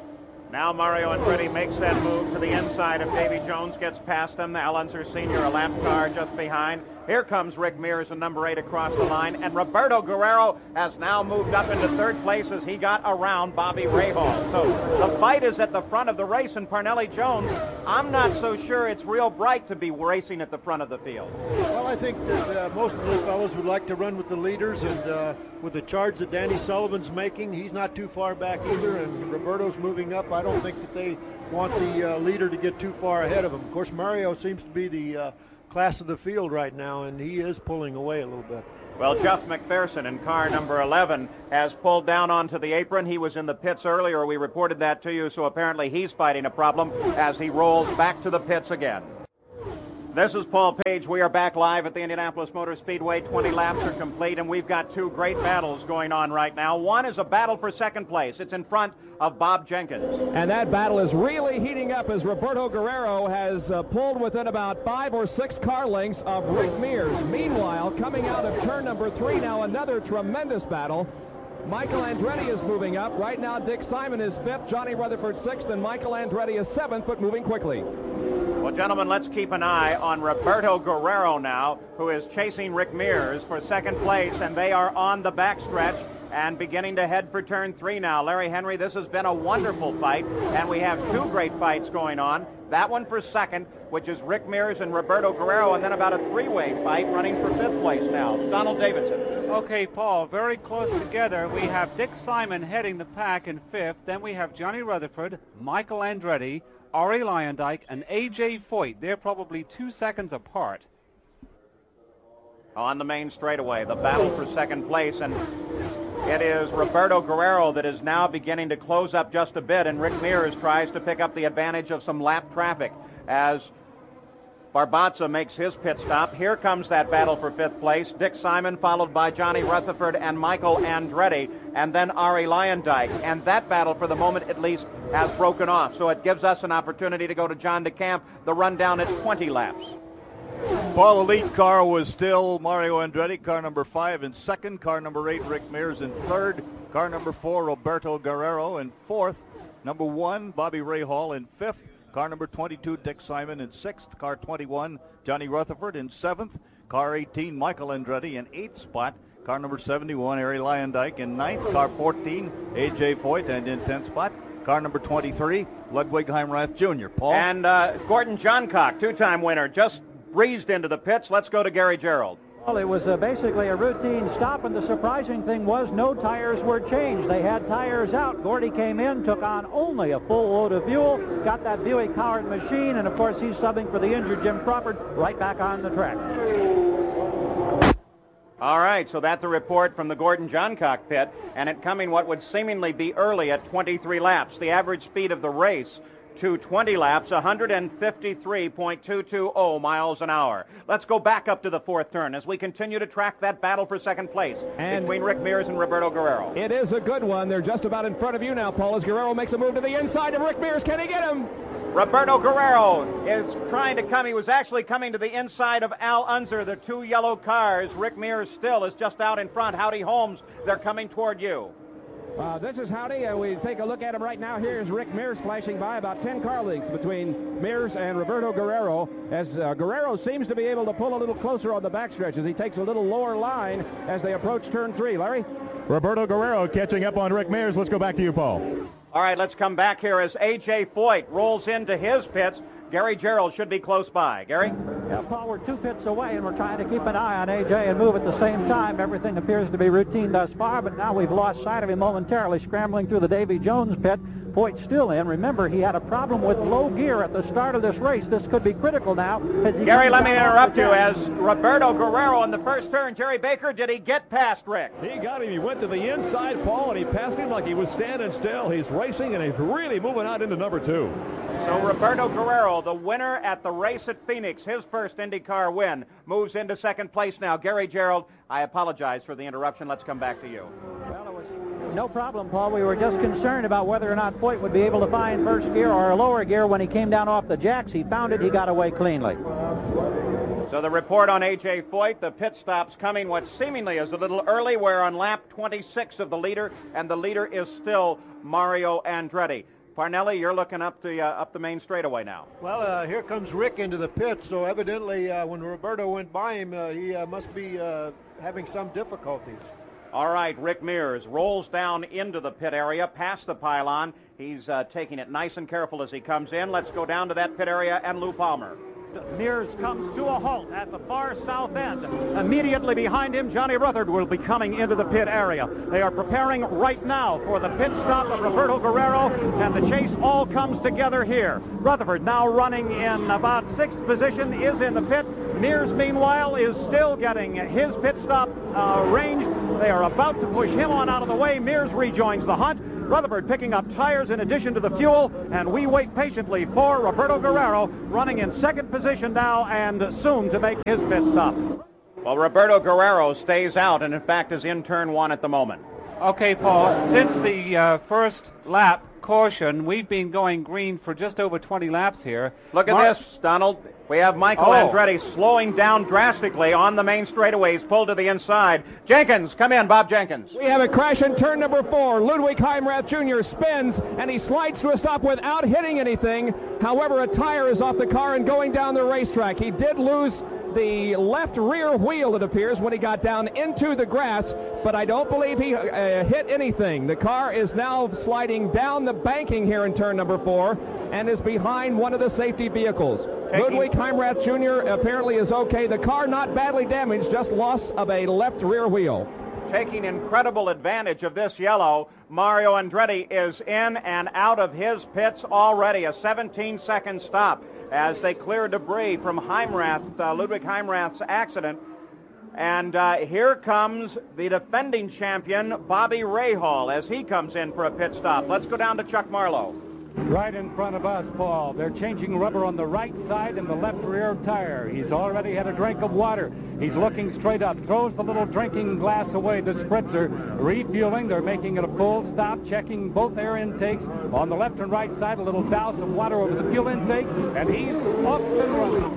Now Mario Andretti makes that move to the inside of Davy Jones, gets past him. Al Unser Senior, a lap car just behind. Here comes Rick Mears in number eight across the line, and Roberto Guerrero has now moved up into third place as he got around Bobby Rahal. So the fight is at the front of the race, and Parnelli Jones, I'm not so sure it's real bright to be racing at the front of the field. Well, I think that uh, most of the fellows would like to run with the leaders, and uh, with the charge that Danny Sullivan's making, he's not too far back either, and Roberto's moving up. I don't think that they want the uh, leader to get too far ahead of him. Of course, Mario seems to be the uh, class of the field right now, and he is pulling away a little bit. Well, Jeff McPherson in car number eleven has pulled down onto the apron. He was in the pits earlier. We reported that to you, so apparently he's fighting a problem as he rolls back to the pits again. This is Paul Page. We are back live at the Indianapolis Motor Speedway. twenty laps are complete, and we've got two great battles going on right now. One is a battle for second place. It's in front of Bob Jenkins. And that battle is really heating up as Roberto Guerrero has uh, pulled within about five or six car lengths of Rick Mears. Meanwhile, coming out of turn number three now, another tremendous battle. Michael Andretti is moving up. Right now, Dick Simon is fifth, Johnny Rutherford sixth, and Michael Andretti is seventh, but moving quickly. Well, gentlemen, let's keep an eye on Roberto Guerrero now, who is chasing Rick Mears for second place, and they are on the backstretch and beginning to head for turn three now. Larry Henry, this has been a wonderful fight, and we have two great fights going on. That one for second, which is Rick Mears and Roberto Guerrero, and then about a three-way fight running for fifth place now. Donald Davidson. Okay, Paul, very close together. We have Dick Simon heading the pack in fifth. Then we have Johnny Rutherford, Michael Andretti, Arie Luyendyk, and A J Foyt. They're probably two seconds apart. On the main straightaway, the battle for second place, and it is Roberto Guerrero that is now beginning to close up just a bit, and Rick Mears tries to pick up the advantage of some lap traffic as Barbaza makes his pit stop. Here comes that battle for fifth place. Dick Simon followed by Johnny Rutherford and Michael Andretti, and then Arie Luyendyk. And that battle, for the moment at least, has broken off. So it gives us an opportunity to go to John DeCamp, the rundown at twenty laps. Paul, the lead car was still Mario Andretti, car number five in second, car number eight, Rick Mears in third, car number four, Roberto Guerrero in fourth, number one, Bobby Rahal in fifth, car number twenty-two, Dick Simon in sixth, car twenty-one, Johnny Rutherford in seventh, car eighteen, Michael Andretti in eighth spot, car number seventy-one, Arie Luyendyk in ninth, car fourteen, A J Foyt, and in tenth spot, car number twenty-three, Ludwig Heimrath Junior Paul? And uh, Gordon Johncock, two-time winner, just breezed into the pits. Let's go to Gary Gerould. Well, it was uh, basically a routine stop, and the surprising thing was no tires were changed. They had tires out. Gordy came in, took on only a full load of fuel, got that Buick-powered machine, and of course he's subbing for the injured Jim Crawford right back on the track. All right, so that's a report from the Gordon Johncock pit, and it coming what would seemingly be early at twenty-three laps. The average speed of the race to twenty laps, one fifty-three point two two zero miles an hour. Let's go back up to the fourth turn as we continue to track that battle for second place and between Rick Mears and Roberto Guerrero. It is a good one. They're just about in front of you now, Paul, as Guerrero makes a move to the inside of Rick Mears. Can he get him? Roberto Guerrero is trying to come. He was actually coming to the inside of Al Unser, the two yellow cars. Rick Mears still is just out in front. Howdy Holmes, they're coming toward you. Uh, this is Howdy, and we take a look at him right now. Here's Rick Mears flashing by, about ten car lengths between Mears and Roberto Guerrero, as uh, Guerrero seems to be able to pull a little closer on the backstretch as he takes a little lower line as they approach turn three. Larry? Roberto Guerrero catching up on Rick Mears. Let's go back to you, Paul. All right, let's come back here as A J Foyt rolls into his pits. Gary Gerould should be close by. Gary? Yeah, Paul, we're two pits away, and we're trying to keep an eye on A J and move at the same time. Everything appears to be routine thus far, but now we've lost sight of him momentarily, scrambling through the Davy Jones pit. Foyt's still in. Remember, he had a problem with low gear at the start of this race. This could be critical now. As he Gary, let me interrupt you. As Roberto Guerrero in the first turn, Jerry Baker, did he get past Rick? He got him. He went to the inside, Paul, and he passed him like he was standing still. He's racing, and he's really moving out into number two. So Roberto Guerrero, the winner at the race at Phoenix, his first IndyCar win, moves into second place now. Gary Gerould, I apologize for the interruption. Let's come back to you. Well, it was no problem, Paul. We were just concerned about whether or not Foyt would be able to find first gear or a lower gear when he came down off the jacks. He found it. He got away cleanly. So the report on A J Foyt, the pit stops coming what seemingly is a little early. We're on lap twenty-six of the leader, and the leader is still Mario Andretti. Parnelli, you're looking up the uh, up the main straightaway now. Well, uh, here comes Rick into the pit, so evidently uh, when Roberto went by him, uh, he uh, must be uh, having some difficulties. All right, Rick Mears rolls down into the pit area, past the pylon. He's uh, taking it nice and careful as he comes in. Let's go down to that pit area and Lou Palmer. Mears comes to a halt at the far south end. Immediately behind him, Johnny Rutherford will be coming into the pit area. They are preparing right now for the pit stop of Roberto Guerrero, and the chase all comes together here. Rutherford now running in about sixth position is in the pit. Mears, meanwhile, is still getting his pit stop uh, range. They are about to push him on out of the way. Mears rejoins the hunt. Rutherford picking up tires in addition to the fuel, and we wait patiently for Roberto Guerrero running in second position now and soon to make his pit stop. Well, Roberto Guerrero stays out and in fact is in turn one at the moment. Okay, Paul, since the uh, first lap caution, we've been going green for just over twenty laps here. Look at Mar- this, Donald. We have Michael Oh. Andretti slowing down drastically on the main straightaways, pulled to the inside. Jenkins, come in, Bob Jenkins. We have a crash in turn number four. Ludwig Heimrath Junior spins, and he slides to a stop without hitting anything. However, a tire is off the car and going down the racetrack. He did lose the left rear wheel, it appears, when he got down into the grass, but I don't believe he uh, hit anything. The car is now sliding down the banking here in turn number four and is behind one of the safety vehicles. Ludwig Heimrath Junior apparently is okay. The car not badly damaged, just loss of a left rear wheel. Taking incredible advantage of this yellow, Mario Andretti is in and out of his pits already. A seventeen second stop as they clear debris from Heimrath, uh, Ludwig Heimrath's accident. And uh, here comes the defending champion, Bobby Rahal, as he comes in for a pit stop. Let's go down to Chuck Marlowe. Right in front of us, Paul. They're changing rubber on the right side and the left rear tire. He's already had a drink of water. He's looking straight up, throws the little drinking glass away, the spritzer, refueling. They're making it a full stop, checking both air intakes. On the left and right side, a little douse of water over the fuel intake, and he's off and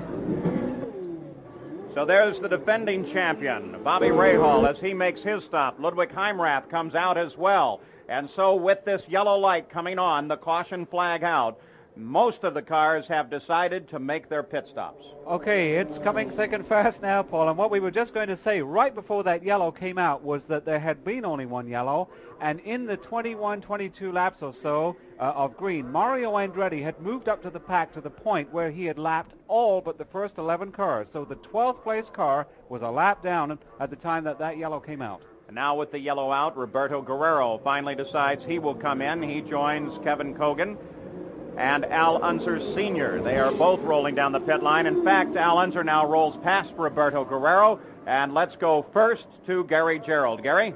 running. So there's the defending champion, Bobby Rahal, as he makes his stop. Ludwig Heimrath comes out as well. And so with this yellow light coming on, the caution flag out, most of the cars have decided to make their pit stops. Okay, it's coming thick and fast now, Paul, and what we were just going to say right before that yellow came out was that there had been only one yellow, and in the twenty-one, twenty-two laps or so uh, of green, Mario Andretti had moved up to the pack to the point where he had lapped all but the first eleven cars. So the twelfth place car was a lap down at the time that that yellow came out. And now with the yellow out, Roberto Guerrero finally decides he will come in. He joins Kevin Kogan and Al Unser Senior They are both rolling down the pit line. In fact, Al Unser now rolls past Roberto Guerrero. And let's go first to Gary Gerould. Gary?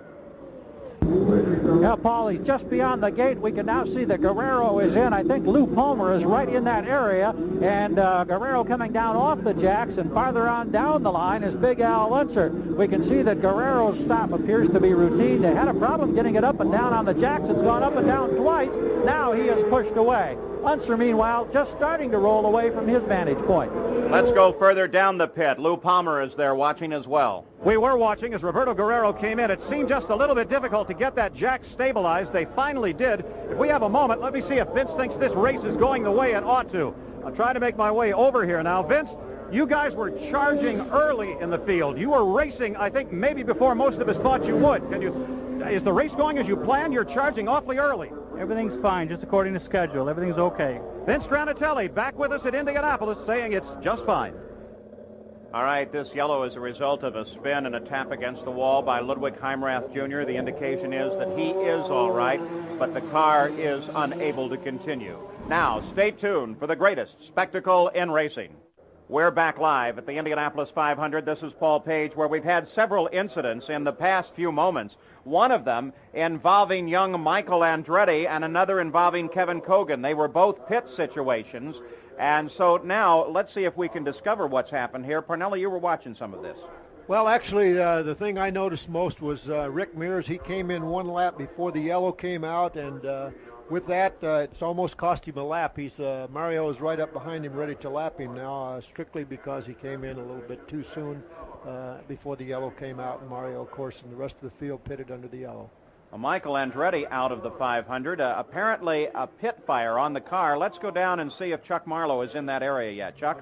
Yeah, Paul, he's just beyond the gate. We can now see that Guerrero is in. I think Lou Palmer is right in that area. And uh, Guerrero coming down off the jacks, and farther on down the line is Big Al Unser. We can see that Guerrero's stop appears to be routine. They had a problem getting it up and down on the jacks. It's gone up and down twice. Now he is pushed away. Unser, meanwhile, just starting to roll away from his vantage point. Let's go further down the pit. Lou Palmer is there watching as well. We were watching as Roberto Guerrero came in. It seemed just a little bit difficult to get that jack stabilized. They finally did. If we have a moment, let me see if Vince thinks this race is going the way it ought to. I'll try to make my way over here now. Vince, you guys were charging early in the field. You were racing, I think, maybe before most of us thought you would. Can you, is the race going as you planned? You're charging awfully early. Everything's fine, just according to schedule. Everything's okay. Vince Granatelli back with us at Indianapolis saying it's just fine. All right, this yellow is a result of a spin and a tap against the wall by Ludwig Heimrath Junior The indication is that he is all right, but the car is unable to continue. Now, stay tuned for the greatest spectacle in racing. We're back live at the Indianapolis five hundred. This is Paul Page, where we've had several incidents in the past few moments. One of them involving young Michael Andretti and another involving Kevin Kogan. They were both pit situations. And so now let's see if we can discover what's happened here. Parnelli, you were watching some of this. Well, actually, uh, the thing I noticed most was uh, Rick Mears. He came in one lap before the yellow came out, and uh, with that, uh, it's almost cost him a lap. He's uh, Mario is right up behind him, ready to lap him now, uh, strictly because he came in a little bit too soon uh, before the yellow came out. And Mario, of course, and the rest of the field pitted under the yellow. Well, Michael Andretti out of the five hundred. Uh, apparently a pit fire on the car. Let's go down and see if Chuck Marlowe is in that area yet. Chuck?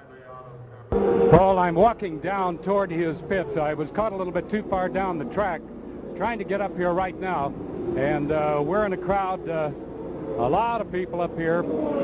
Paul, I'm walking down toward his pits. I was caught a little bit too far down the track, trying to get up here right now. And uh, we're in a crowd, uh, a lot of people up here,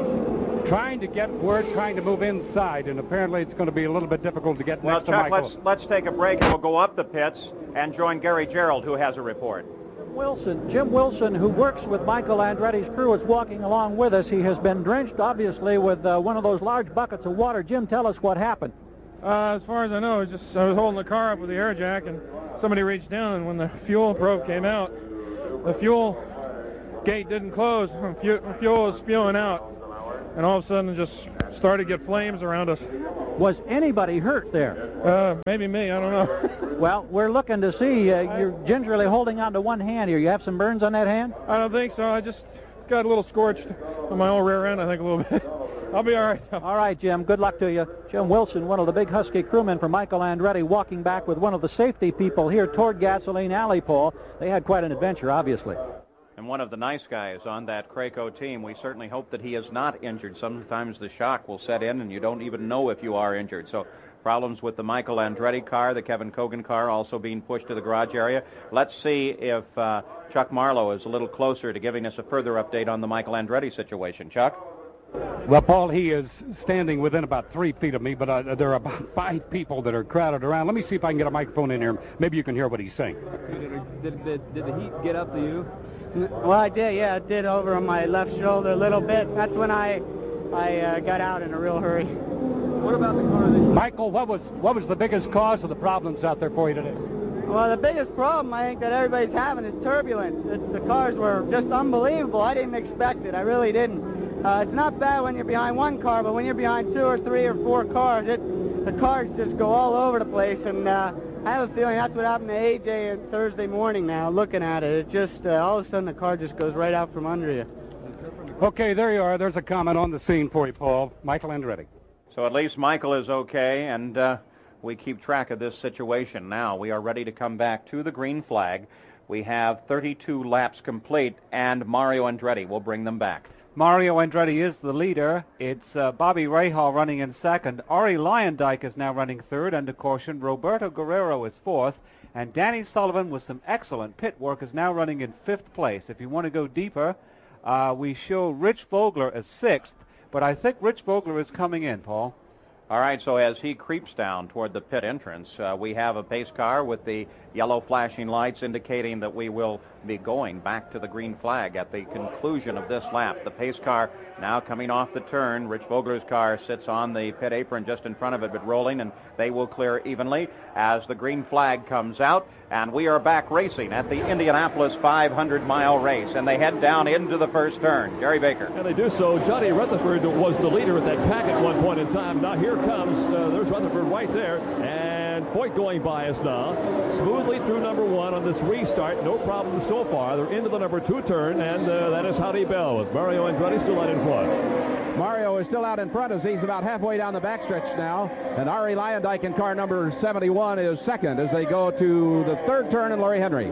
trying to get word, trying to move inside. And apparently it's going to be a little bit difficult to get well, next Chuck, to Michael. let's, let's take a break and we'll go up the pits and join Gary Gerald, who has a report. Wilson, Jim Wilson, who works with Michael Andretti's crew, is walking along with us. He has been drenched, obviously, with uh, one of those large buckets of water. Jim, tell us what happened. Uh, as far as I know, just I was holding the car up with the air jack, and somebody reached down, and when the fuel probe came out, the fuel gate didn't close, and fu fuel was spewing out, and all of a sudden it just started to get flames around us. Was anybody hurt there? Uh, maybe me, I don't know. Well, we're looking to see. Uh, you're gingerly holding on to one hand here. You have some burns on that hand? I don't think so. I just got a little scorched on my old rear end, I think, a little bit. I'll be all right. All right, Jim. Good luck to you. Jim Wilson, one of the big Husky crewmen for Michael Andretti, walking back with one of the safety people here toward Gasoline Alley, Paul. They had quite an adventure, obviously. And one of the nice guys on that Craco team. We certainly hope that he is not injured. Sometimes the shock will set in and you don't even know if you are injured. So problems with the Michael Andretti car, the Kevin Cogan car also being pushed to the garage area. Let's see if uh, Chuck Marlowe is a little closer to giving us a further update on the Michael Andretti situation. Chuck? Well, Paul, he is standing within about three feet of me, but uh, there are about five people that are crowded around. Let me see if I can get a microphone in here. Maybe you can hear what he's saying. Did, did, did the heat get up to you? Well, I did, yeah, it did over on my left shoulder a little bit. That's when I I uh, got out in a real hurry. What about the car? That Michael, what was what was the biggest cause of the problems out there for you today? Well, the biggest problem I think that everybody's having is turbulence. It, the cars were just unbelievable. I didn't expect it. I really didn't. Uh, it's not bad when you're behind one car, but when you're behind two or three or four cars, it, the cars just go all over the place. And uh, I have a feeling that's what happened to A J on Thursday morning now, looking at it. It just, uh, all of a sudden, the car just goes right out from under you. Okay, there you are. There's a comment on the scene for you, Paul. Michael Andretti. So at least Michael is okay, and uh, we keep track of this situation now. We are ready to come back to the green flag. We have thirty-two laps complete, and Mario Andretti will bring them back. Mario Andretti is the leader. It's uh, Bobby Rahal running in second. Ari Lyondike is now running third under caution. Roberto Guerrero is fourth. And Danny Sullivan, with some excellent pit work, is now running in fifth place. If you want to go deeper, uh, we show Rich Vogler as sixth. But I think Rich Vogler is coming in, Paul. All right, so as he creeps down toward the pit entrance, uh, we have a pace car with the yellow flashing lights indicating that we will be going back to the green flag at the conclusion of this lap. The pace car now coming off the turn. Rich Vogler's car sits on the pit apron just in front of it, but rolling, and they will clear evenly as the green flag comes out. And we are back racing at the Indianapolis five hundred mile race, and they head down into the first turn. Jerry Baker. And they do so. Johnny Rutherford was the leader at that pack at one point in time. Now here comes, uh, there's Rutherford right there, and Foyt going by us now. Smoothly through number one on this restart. No problem so far. They're into the number two turn, and uh, that is Howdy Bell with Mario Andretti still out in front. Mario is still out in front as he's about halfway down the backstretch now. And Ari Lyondike in car number seventy-one is second as they go to the third turn in Larry Henry.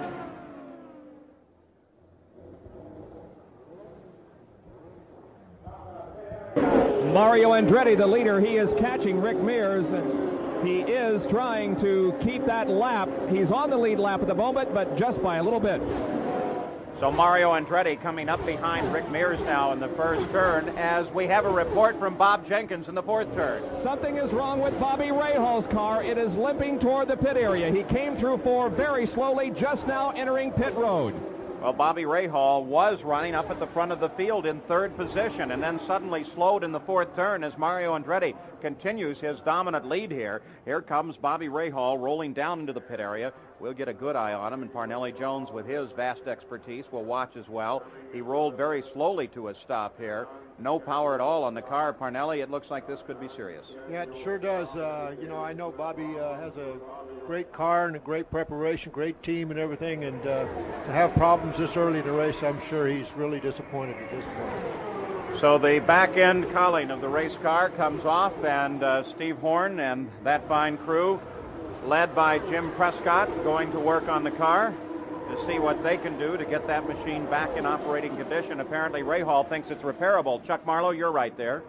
Mario Andretti, the leader, he is catching Rick Mears. He is trying to keep that lap. He's on the lead lap at the moment, but just by a little bit. So Mario Andretti coming up behind Rick Mears now in the first turn as we have a report from Bob Jenkins in the fourth turn. Something is wrong with Bobby Rahal's car. It is limping toward the pit area. He came through four very slowly, just now entering pit road. Well, Bobby Rahal was running up at the front of the field in third position and then suddenly slowed in the fourth turn as Mario Andretti continues his dominant lead here. Here comes Bobby Rahal rolling down into the pit area. We'll get a good eye on him, and Parnelli Jones, with his vast expertise, will watch as well. He rolled very slowly to a stop here. No power at all on the car. Parnelli, it looks like this could be serious. Yeah, it sure does. Uh, you know, I know Bobby uh, has a great car and a great preparation, great team and everything, and uh, to have problems this early in the race, I'm sure he's really disappointed at this point. So the back end culling of the race car comes off, and uh, Steve Horn and that fine crew, led by Jim Prescott, going to work on the car. to see what they can do to get that machine back in operating condition. Apparently, Rahal thinks it's repairable. Chuck Marlowe, you're right there.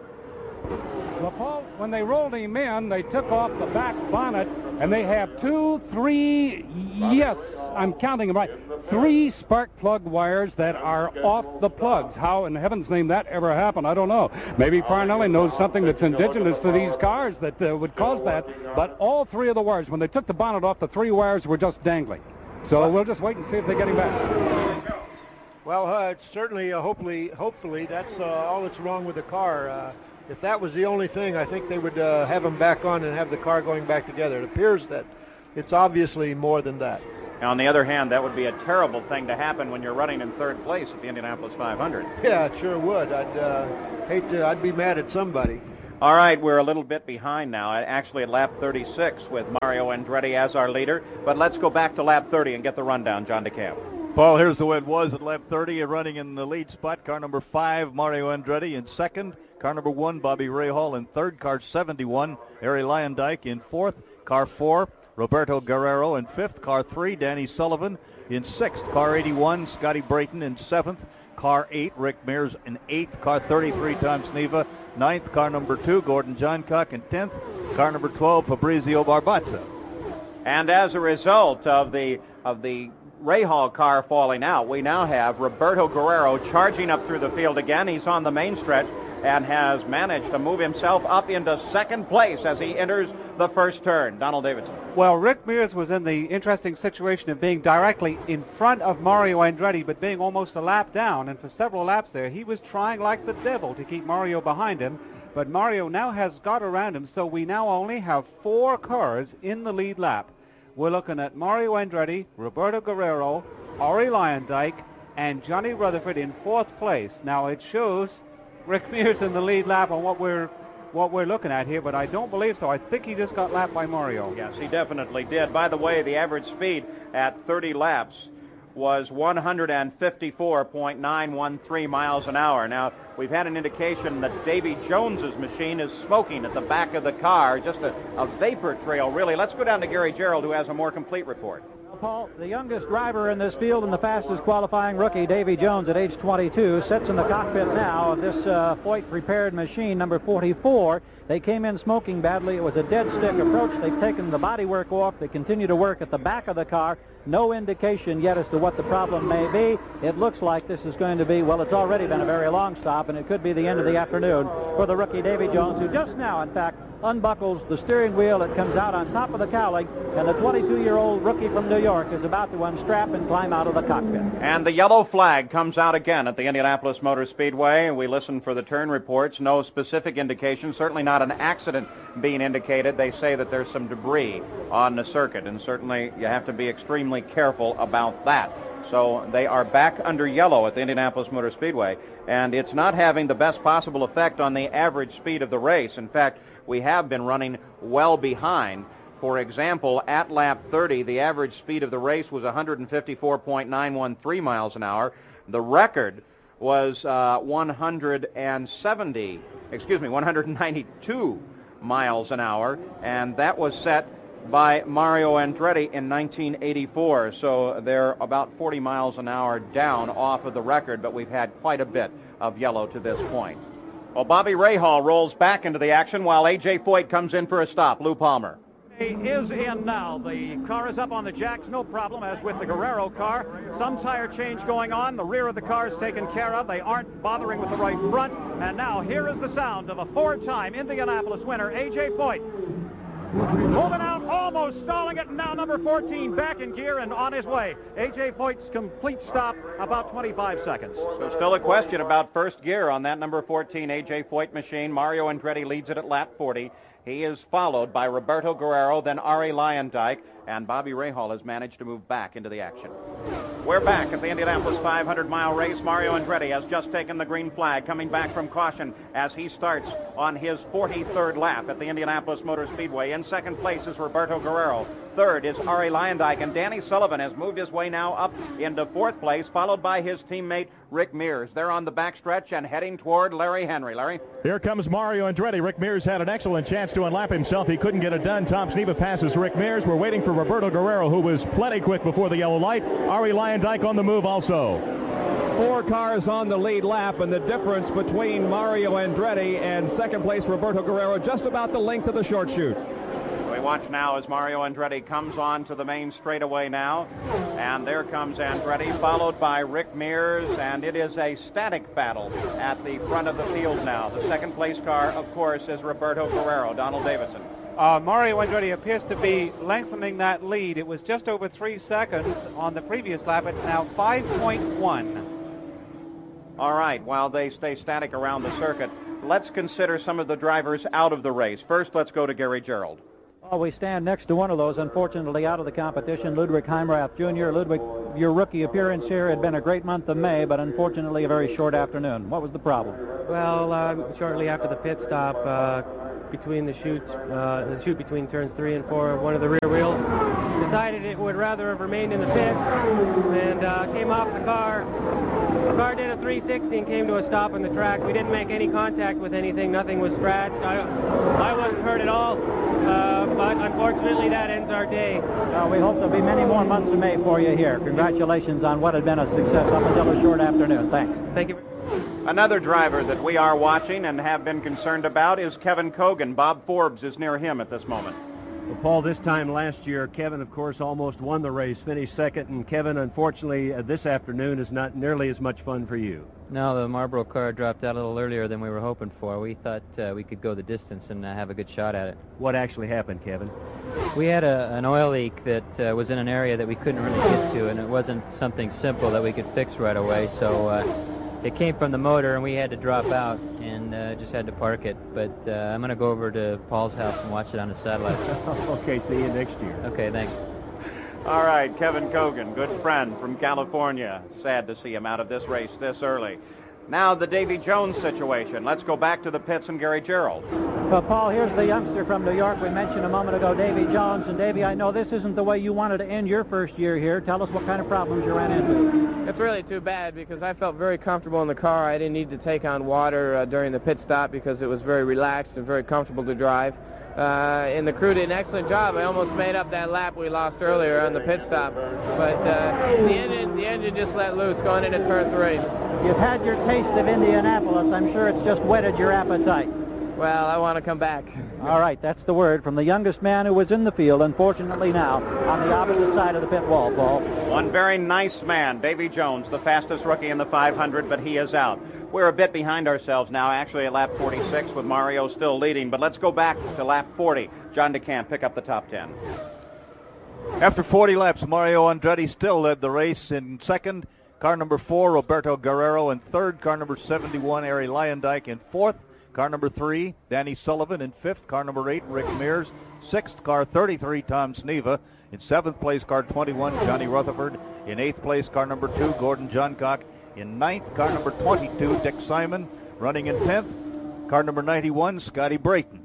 Well, Paul, when they rolled him in, they took off the back bonnet, and they have two, three, yes, I'm counting them right, three spark plug wires that are off the plugs. How in heaven's name that ever happened, I don't know. Maybe Parnelli knows something that's indigenous to these cars that uh, would cause that, but all three of the wires, when they took the bonnet off, the three wires were just dangling. So we'll just wait and see if they get him back. Well, uh, it's certainly, uh, hopefully, hopefully, that's uh, all that's wrong with the car. Uh, if that was the only thing, I think they would uh, have him back on and have the car going back together. It appears that it's obviously more than that. Now, on the other hand, that would be a terrible thing to happen when you're running in third place at the Indianapolis five hundred. Yeah, it sure would. I'd uh, hate to, I'd be mad at somebody. All right, we're a little bit behind now, actually at lap thirty-six with Mario Andretti as our leader. But let's go back to lap thirty and get the rundown, John DeCamp. Paul, here's the way it was at lap thirty. Running in the lead spot, car number five, Mario Andretti in second. Car number one, Bobby Rahal in third. Car seventy-one, Arie Luyendyk in fourth. Car four, Roberto Guerrero in fifth. Car three, Danny Sullivan in sixth. Car eighty-one, Scotty Brayton in seventh. Car eight, Rick Mears in eighth. Car thirty-three, Tom Sneva, ninth. Car number two, Gordon Johncock in tenth. Car number twelve, Fabrizio Barbazza. And as a result of the of the Rahal car falling out, we now have Roberto Guerrero charging up through the field again. He's on the main stretch and has managed to move himself up into second place as he enters the first turn. Donald Davidson. Well, Rick Mears was in the interesting situation of being directly in front of Mario Andretti, but being almost a lap down. And for several laps there, he was trying like the devil to keep Mario behind him. But Mario now has got around him, so we now only have four cars in the lead lap. We're looking at Mario Andretti, Roberto Guerrero, Arie Luyendyk, and Johnny Rutherford in fourth place. Now it shows Rick Mears in the lead lap on what we're what we're looking at here, but I don't believe so. I think he just got lapped by Mario. Yes, he definitely did. By the way, the average speed at thirty laps was one hundred fifty-four point nine one three miles an hour. Now, we've had an indication that Davy Jones's machine is smoking at the back of the car, just a, a vapor trail, really. Let's go down to Gary Gerould, who has a more complete report. Paul, the youngest driver in this field and the fastest qualifying rookie, Davy Jones, at age twenty-two, sits in the cockpit now of this uh, Foyt prepared machine, number forty-four. They came in smoking badly. It was a dead stick approach. They've taken the bodywork off. They continue to work at the back of the car. No indication yet as to what the problem may be. It looks like this is going to be, well, it's already been a very long stop, and it could be the end of the afternoon for the rookie Davy Jones, who just now, in fact, unbuckles the steering wheel. It comes out on top of the cowling, and the twenty-two-year-old rookie from New York is about to unstrap and climb out of the cockpit. And the yellow flag comes out again at the Indianapolis Motor Speedway. We listen for the turn reports. No specific indication, certainly not an accident being indicated. They say that there's some debris on the circuit, and certainly you have to be extremely careful about that. So they are back under yellow at the Indianapolis Motor Speedway, and it's not having the best possible effect on the average speed of the race. In fact, we have been running well behind. For example, at lap thirty, the average speed of the race was one hundred fifty-four point nine one three miles an hour. The record was uh, one hundred seventy, excuse me, one hundred ninety-two miles an hour, and that was set by Mario Andretti in nineteen eighty-four. So they're about forty miles an hour down off of the record, but we've had quite a bit of yellow to this point. Well, Bobby Rahal rolls back into the action while A J Foyt comes in for a stop. Lou Palmer. He is in now. The car is up on the jacks, no problem, as with the Guerrero car. Some tire change going on. The rear of the car is taken care of. They aren't bothering with the right front. And now here is the sound of a four-time Indianapolis winner, A J Foyt. Moving out, almost stalling it, and now number fourteen back in gear and on his way. A J Foyt's complete stop, about twenty-five seconds. So still a question about first gear on that number fourteen A J Foyt machine. Mario Andretti leads it at lap forty. He is followed by Roberto Guerrero, then Arie Luyendyk, and Bobby Rahal has managed to move back into the action. We're back at the Indianapolis five hundred mile race. Mario Andretti has just taken the green flag, coming back from caution as he starts on his forty-third lap at the Indianapolis Motor Speedway. In second place is Roberto Guerrero. Third is Arie Luyendyk, and Danny Sullivan has moved his way now up into fourth place, followed by his teammate Rick Mears. They're on the backstretch and heading toward Larry Henry. Larry? Here comes Mario Andretti. Rick Mears had an excellent chance to unlap himself. He couldn't get it done. Tom Sneva passes Rick Mears. We're waiting for Roberto Guerrero, who was plenty quick before the yellow light. Arie Luyendyk on the move also. Four cars on the lead lap, and the difference between Mario Andretti and second place Roberto Guerrero just about the length of the short chute. We watch now as Mario Andretti comes on to the main straightaway now. And there comes Andretti, followed by Rick Mears, and it is a static battle at the front of the field now. The second place car, of course, is Roberto Guerrero. Donald Davidson. Uh, Mario Andretti appears to be lengthening that lead. It was just over three seconds on the previous lap. It's now five point one. All right, while they stay static around the circuit, let's consider some of the drivers out of the race. First, let's go to Gary Gerould. Well, we stand next to one of those, unfortunately, out of the competition, Ludwig Heimrath Junior Ludwig, your rookie appearance here had been a great month of May, but unfortunately a very short afternoon. What was the problem? Well, uh, shortly after the pit stop, uh, between the chutes, uh, the chute between turns three and four, one of the rear wheels decided it would rather have remained in the pit and uh, came off the car. The car did a three sixty and came to a stop on the track. We didn't make any contact with anything. Nothing was scratched. I, I wasn't hurt at all, uh, but unfortunately that ends our day. Well, we hope there'll be many more months of May for you here. Congratulations on what had been a success up until a short afternoon. Thanks. Thank you. Another driver that we are watching and have been concerned about is Kevin Cogan. Bob Forbes is near him at this moment. Well, Paul, this time last year, Kevin, of course, almost won the race, finished second, and Kevin, unfortunately, uh, this afternoon is not nearly as much fun for you. No, the Marlboro car dropped out a little earlier than we were hoping for. We thought uh, we could go the distance and uh, have a good shot at it. What actually happened, Kevin? We had a, an oil leak that uh, was in an area that we couldn't really get to, and it wasn't something simple that we could fix right away, so uh, it came from the motor, and we had to drop out and uh, just had to park it. But uh, I'm going to go over to Paul's house and watch it on a satellite. Okay, see you next year. Okay, thanks. All right, Kevin Cogan, good friend from California. Sad to see him out of this race this early. Now the Davy Jones situation. Let's go back to the pits and Gary Gerould. Well, Paul, here's the youngster from New York we mentioned a moment ago, Davy Jones. And Davy, I know this isn't the way you wanted to end your first year here. Tell us what kind of problems you ran into. It's really too bad because I felt very comfortable in the car. I didn't need to take on water uh, during the pit stop because it was very relaxed and very comfortable to drive. Uh, and the crew did an excellent job. I almost made up that lap we lost earlier on the pit stop. But uh, the engine, the engine just let loose going into turn three. You've had your taste of Indianapolis. I'm sure it's just whetted your appetite. Well, I want to come back. All right, that's the word from the youngest man who was in the field, unfortunately now, on the opposite side of the pit wall, Paul. One very nice man, Davy Jones, the fastest rookie in the five hundred, but he is out. We're a bit behind ourselves now, actually at lap forty-six with Mario still leading, but let's go back to lap forty. John DeCamp, pick up the top ten. After forty laps, Mario Andretti still led the race in second. Car number four, Roberto Guerrero in third. Car number seventy-one, Arie Luyendyk in fourth. Car number three, Danny Sullivan in fifth. Car number eight, Rick Mears. Sixth, car thirty-three, Tom Sneva. In seventh place, car twenty-one, Johnny Rutherford. In eighth place, car number two, Gordon Johncock. In ninth, car number twenty-two, Dick Simon. Running in tenth, car number ninety-one, Scotty Brayton.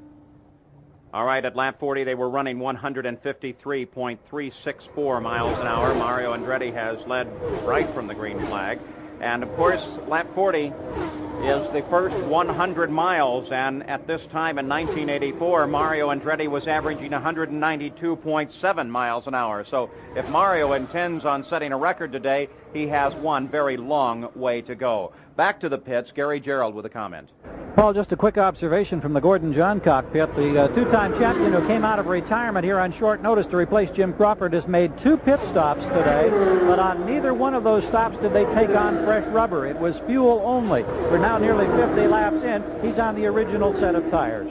All right, at lap forty, they were running one fifty-three point three six four miles an hour. Mario Andretti has led right from the green flag. And, of course, lap forty is the first one hundred miles, and at this time in nineteen eighty-four, Mario Andretti was averaging one ninety-two point seven miles an hour. So if Mario intends on setting a record today, he has one very long way to go. Back to the pits, Gary Gerould with a comment. Paul, just a quick observation from the Gordon Johncock pit. The uh, two-time champion who came out of retirement here on short notice to replace Jim Crawford has made two pit stops today, but on neither one of those stops did they take on fresh rubber. It was fuel only. We're now nearly fifty laps in. He's on the original set of tires.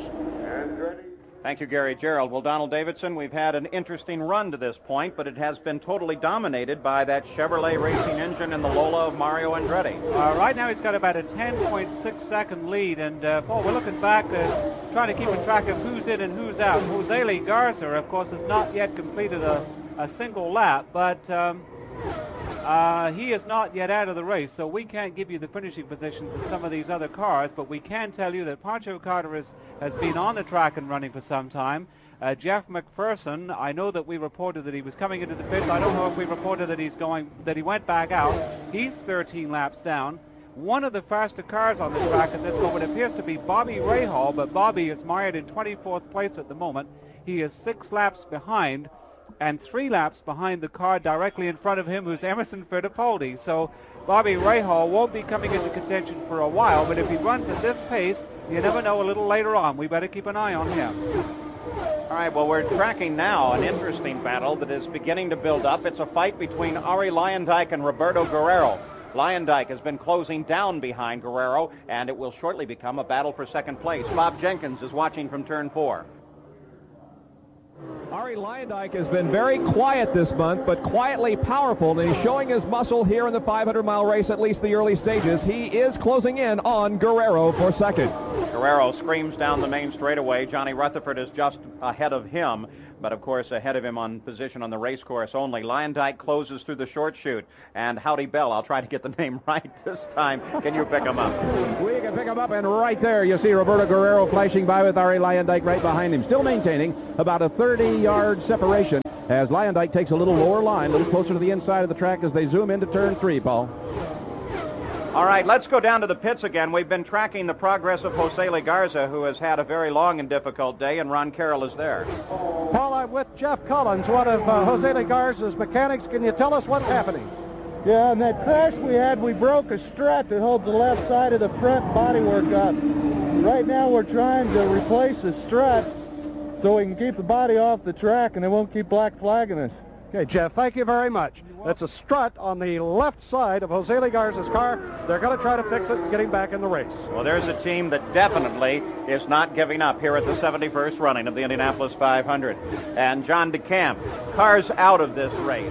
Thank you, Gary Gerould. Well, Donald Davidson, we've had an interesting run to this point, but it has been totally dominated by that Chevrolet racing engine and the Lola of Mario Andretti. Uh, right now he's got about a ten point six second lead, and uh, Paul, we're looking back, uh, trying to keep a track of who's in and who's out. Jose Lee Garza, of course, has not yet completed a, a single lap, but um, uh, he is not yet out of the race, so we can't give you the finishing positions of some of these other cars, but we can tell you that Pancho Carter is, has been on the track and running for some time. Uh, Jeff McPherson, I know that we reported that he was coming into the pits. I don't know if we reported that he's going, that he went back out. He's thirteen laps down. One of the faster cars on the track at this moment appears to be Bobby Rahal, but Bobby is mired in twenty-fourth place at the moment. He is six laps behind and three laps behind the car directly in front of him, who's Emerson Fittipaldi. So Bobby Rahal won't be coming into contention for a while, but if he runs at this pace, you never know, a little later on. We better keep an eye on him. All right, well, we're tracking now an interesting battle that is beginning to build up. It's a fight between Arie Luyendyk and Roberto Guerrero. Luyendyk has been closing down behind Guerrero, and it will shortly become a battle for second place. Bob Jenkins is watching from turn four. Arie Luyendyk has been very quiet this month, but quietly powerful, and he's showing his muscle here in the five hundred mile race, at least the early stages. He is closing in on Guerrero for second. Guerrero screams down the main straightaway. Johnny Rutherford is just ahead of him, but of course ahead of him on position on the race course only. Luyendyk closes through the short chute, and Howdy Bell, I'll try to get the name right this time. Can you pick him up? We can pick him up, and right there you see Roberto Guerrero flashing by with Arie Luyendyk right behind him, still maintaining about a thirty-yard separation as Luyendyk takes a little lower line, a little closer to the inside of the track as they zoom into turn three, Paul. All right, let's go down to the pits again. We've been tracking the progress of Jose Legarza, who has had a very long and difficult day, and Ron Carroll is there. Paul, I'm with Jeff Collins, one of uh, Jose Legarza's mechanics. Can you tell us what's happening? Yeah, in that crash we had, we broke a strut that holds the left side of the front bodywork up. Right now we're trying to replace the strut so we can keep the body off the track and they won't keep black flagging us. Okay, Jeff, thank you very much. That's a strut on the left side of Jose Legarza's car. They're going to try to fix it and get him back in the race. Well, there's a team that definitely is not giving up here at the seventy-first running of the Indianapolis five hundred. And John DeCamp, cars out of this race.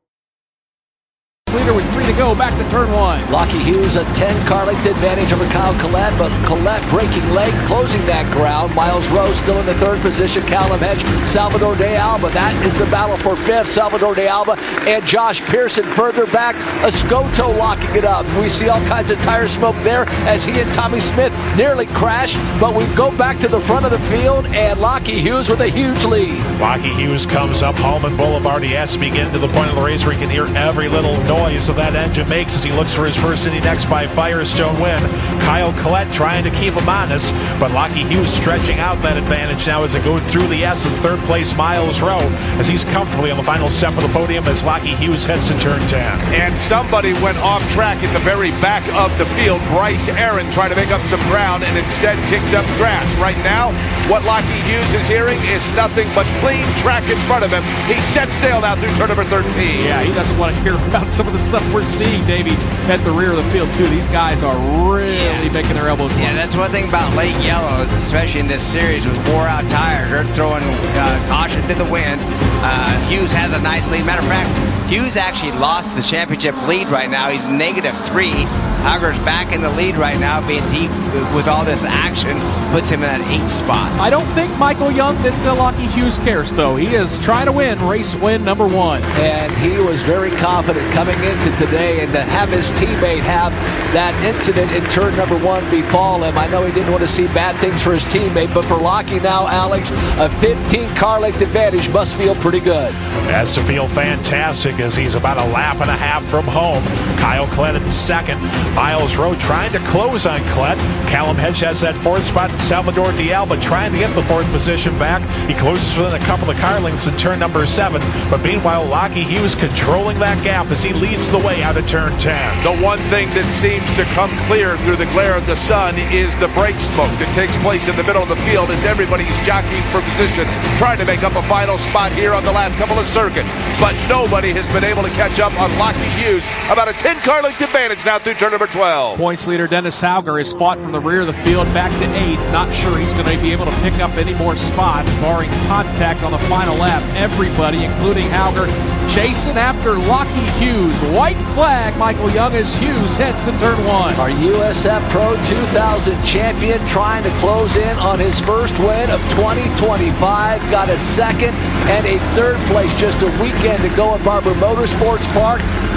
Leader with three to go, back to turn one. Lockie Hughes a ten car length advantage over Kyle Collette, but Collette breaking leg, closing that ground. Miles Rowe still in the third position. Callum Hedge, Salvador De Alba. That is the battle for fifth. Salvador De Alba and Josh Pearson further back. Escoto locking it up. We see all kinds of tire smoke there as he and Tommy Smith nearly crash, but we go back to the front of the field and Lockie Hughes with a huge lead. Lockie Hughes comes up Hallman Boulevard. He has to begin to the point of the race where he can hear every little noise of that engine makes as he looks for his first Indy Next by Firestone win. Kyle Collette trying to keep him honest, but Lockie Hughes stretching out that advantage now as they go through the S's. Third place Miles Rowe as he's comfortably on the final step of the podium as Lockie Hughes heads to turn ten. And somebody went off track at the very back of the field. Bryce Aaron trying to make up some ground and instead kicked up grass. Right now, what Lockie Hughes is hearing is nothing but clean track in front of him. He sets sail now through turn number thirteen. Yeah, he doesn't want to hear about some of the stuff we're seeing, Davey, at the rear of the field, too. These guys are really yeah. making their elbows work. Yeah, that's one thing about late yellows, especially in this series with wore-out tires. They're throwing uh, caution to the wind. Uh, Hughes has a nice lead. Matter of fact, Hughes actually lost the championship lead right now. He's negative three. Hauger's back in the lead right now, means he, with all this action, puts him in that eighth spot. I don't think Michael Young that uh, Lockie Hughes cares, though. He is trying to win race win number one. And he was very confident coming into today, and to have his teammate have that incident in turn number one befall him. I know he didn't want to see bad things for his teammate, but for Lockie now, Alex, a fifteen car length advantage must feel pretty good. Has to feel fantastic as he's about a lap and a half from home. Kyle Collette in second. Miles Rowe trying to close on Collette. Callum Hedge has that fourth spot. Salvador De Alba trying to get the fourth position back. He closes within a couple of car lengths in turn number seven. But meanwhile, Lockie Hughes controlling that gap as he leads the way out of turn ten. The one thing that seems to come clear through the glare of the sun is the brake smoke that takes place in the middle of the field as everybody's jockeying for position, trying to make up a final spot here on the last couple of circuits. But nobody has been able to catch up on Lockie Hughes. About a ten car length advantage now through turn number twelve. Points leader Dennis Hauger has fought from the rear of the field back to eighth. Not sure he's going to be able to pick up any more spots, barring contact on the final lap. Everybody, including Hauger, chasing after Lockie Hughes. White flag, Michael Young, as Hughes heads to turn one. Our U S F Pro two thousand champion trying to close in on his first win of twenty twenty-five. Got a second and a third place just a weekend ago at Barber Motorsports Park.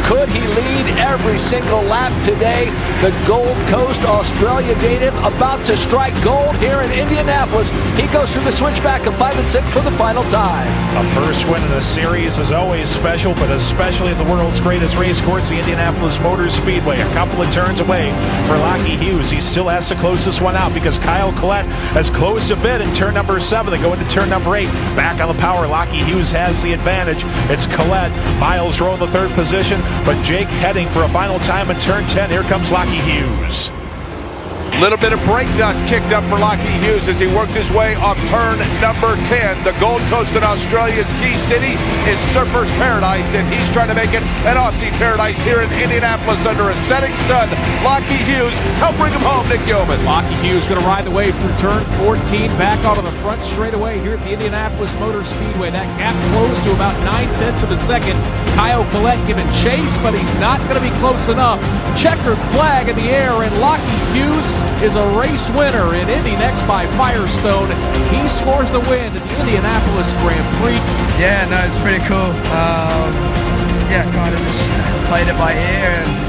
Could he lead every single lap today? The Gold Coast Australia native about to strike gold here in Indianapolis. He goes through the switchback of five and six for the final time. A first win in a series is always special, but especially at the world's greatest race course, the Indianapolis Motor Speedway. A couple of turns away for Lockie Hughes. He still has to close this one out because Kyle Collette has closed a bit in turn number seven. They go into turn number eight. Back on the power, Lockie Hughes has the advantage. It's Collette. Miles Rowe in the third position, but Jake heading for a final time in turn ten. Here comes Lockie Hughes. Little bit of brake dust kicked up for Lockie Hughes as he worked his way off turn number ten. The Gold Coast in Australia's key city is Surfer's Paradise, and he's trying to make it an Aussie paradise here in Indianapolis under a setting sun. Lockie Hughes, help bring him home, Nick Gilman. Lockie Hughes going to ride the wave through turn fourteen, back onto the front straightaway here at the Indianapolis Motor Speedway. That gap closed to about nine-tenths of a second. Kyle Collette giving chase, but he's not going to be close enough. Checkered flag in the air, and Lockie Hughes is a race winner in Indy next by Firestone. He scores the win at the Indianapolis Grand Prix. Yeah, no, it's pretty cool. Um, yeah, kind of just played it by ear and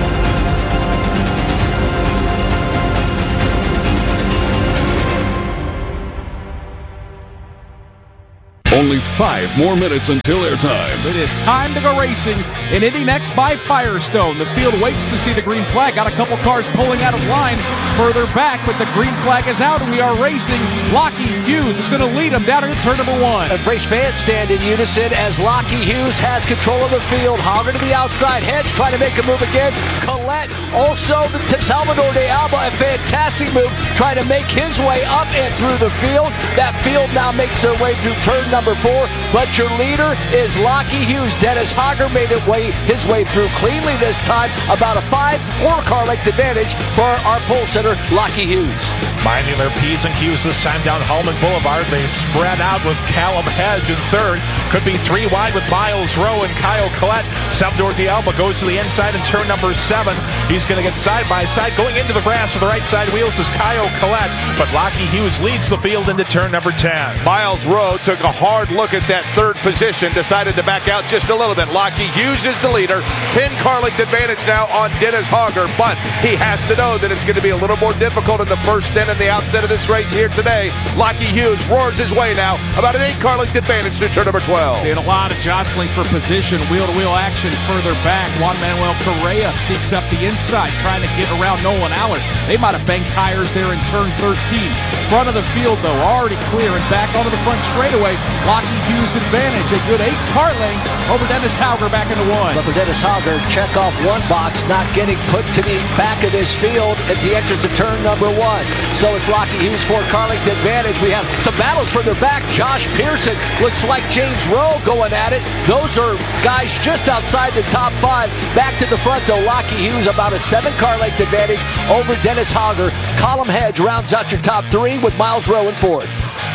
only five more minutes until airtime. It is time to go racing in Indy next by Firestone. The field waits to see the green flag. Got a couple cars pulling out of line further back, but the green flag is out and we are racing. Lockie Hughes is going to lead him down into turn number one. And race fans stand in unison as Lockie Hughes has control of the field. Hogger to the outside, Hedge trying to make a move again. Collette also to Salvador de Alba, a fantastic move, trying to make his way up and through the field. That field now makes their way through turn number four, but your leader is Lockie Hughes. Dennis Hogger made it way, his way through cleanly this time, about a five four car length advantage for our pole sitter, Lockie Hughes. Minding their P's and Q's this time down Hallman Boulevard. They spread out with Callum Hedge in third. Could be three wide with Miles Rowe and Kyle Collette. Salvador de Alba goes to the inside in turn number seven. He's going to get side by side. Going into the grass with the right side wheels is Kyle Collette, but Lockie Hughes leads the field into turn number ten. Miles Rowe took a hard look at that third position, decided to back out just a little bit. Lockie Hughes is the leader. ten car length advantage now on Dennis Hogger, but he has to know that it's going to be a little more difficult in the first stint at the outset of this race here today. Lockie Hughes roars his way now, about an eight car length advantage through turn number twelve. Seeing a lot of jostling for position, wheel-to-wheel action further back. Juan Manuel Correa sneaks up the inside, trying to get around Nolan Allard. They might have banged tires there in turn thirteen. Front of the field, though, already clear and back onto the front straightaway. Lockie Hughes advantage, a good eight car lengths over Dennis Hogger back into one. But for Dennis Hogger, check off one box, not getting put to the back of this field at the entrance of turn number one. So it's Lockie Hughes four car length advantage. We have some battles further back. Josh Pearson looks like James Rowe going at it. Those are guys just outside the top five. Back to the front, though, Lockie Hughes about a seven car length advantage over Dennis Hogger. Colin Hedge rounds out your top three with Miles Rowe in fourth.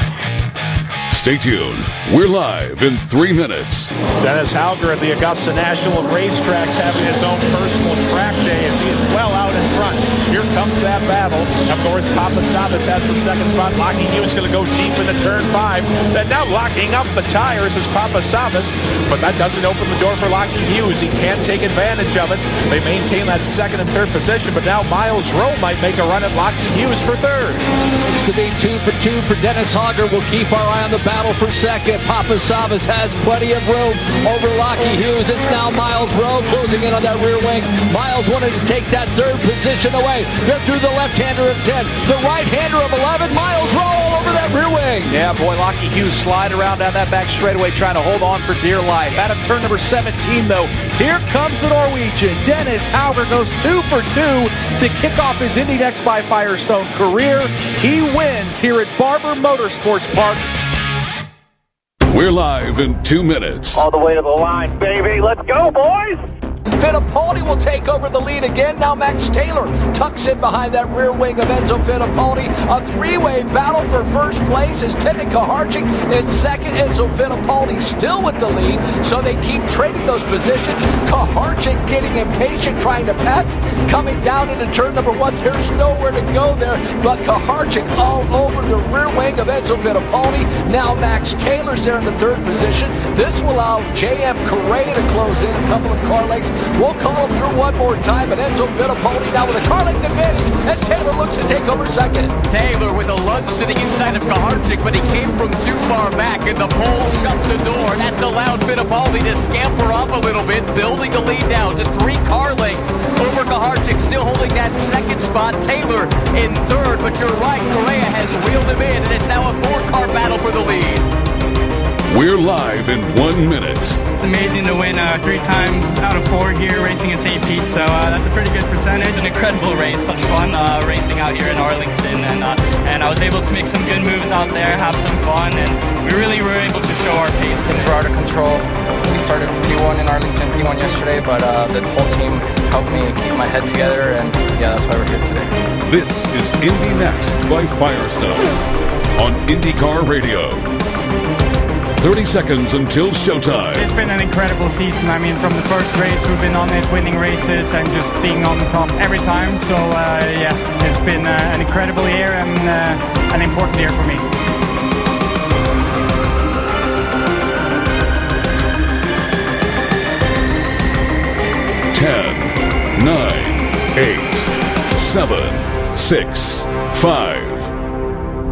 Stay tuned. We're live in three minutes. Dennis Hogger at the Augusta National Racetracks having his own personal track day as he is well out in front. Here comes that battle. Of course, Papasavas has the second spot. Lockie Hughes going to go deep into turn five. Then now locking up the tires is Papasavas, but that doesn't open the door for Lockie Hughes. He can't take advantage of it. They maintain that second and third position, but now Miles Rowe might make a run at Lockie Hughes for third. Looks to be two for two for Dennis Hogger. We'll keep our eye on the battle for second. Papasavas has plenty of room over Lockie Hughes. It's now Miles Rowe closing in on that rear wing. Miles wanted to take that third position away. They're through the left-hander of ten. The right-hander of eleven. Miles Rowe all over that rear wing. Yeah, boy, Lockie Hughes slide around down that back straightaway trying to hold on for dear life. Out of turn number seventeen, though, here comes the Norwegian. Dennis Hogger goes two for two to kick off his Indy Next by Firestone career. He wins here at Barber Motorsports Park. We're live in two minutes. All the way to the line, baby. Let's go, boys! Fittipaldi will take over the lead again. Now Max Taylor tucks in behind that rear wing of Enzo Fittipaldi. A three-way battle for first place is Timmy Kaharczyk in second. Enzo Fittipaldi still with the lead, so they keep trading those positions. Kaharczyk getting impatient, trying to pass. Coming down into turn number one, there's nowhere to go there, but Kaharczyk all over the rear wing of Enzo Fittipaldi. Now Max Taylor's there in the third position. This will allow J M Correa to close in a couple of car lengths We'll call him through one more time, but Enzo Fittipaldi now with a car length advantage as Taylor looks to take over second. Taylor with a lunge to the inside of Kaharczyk, but he came from too far back, and the pole shut the door. That's allowed Fittipaldi to scamper up a little bit, building a lead now to three car lengths over Kaharczyk, still holding that second spot. Taylor in third, but you're right, Correa has wheeled him in, and it's now a four-car battle for the lead. We're live in one minute. It's amazing to win uh, three times out of four here racing in Saint Pete, so uh, that's a pretty good percentage. It's an incredible race, such fun uh, racing out here in Arlington, and uh, and I was able to make some good moves out there, have some fun, and we really were able to show our pace. Things were out of control. We started P one in Arlington, P one yesterday, but uh, the whole team helped me keep my head together, and yeah, that's why we're here today. This is Indy Next by Firestone on IndyCar Radio. thirty seconds until showtime. It's been an incredible season. I mean, from the first race, we've been on it, winning races and just being on the top every time. So, uh, yeah, it's been uh, an incredible year and uh, an important year for me. ten, nine, eight, seven, six, five,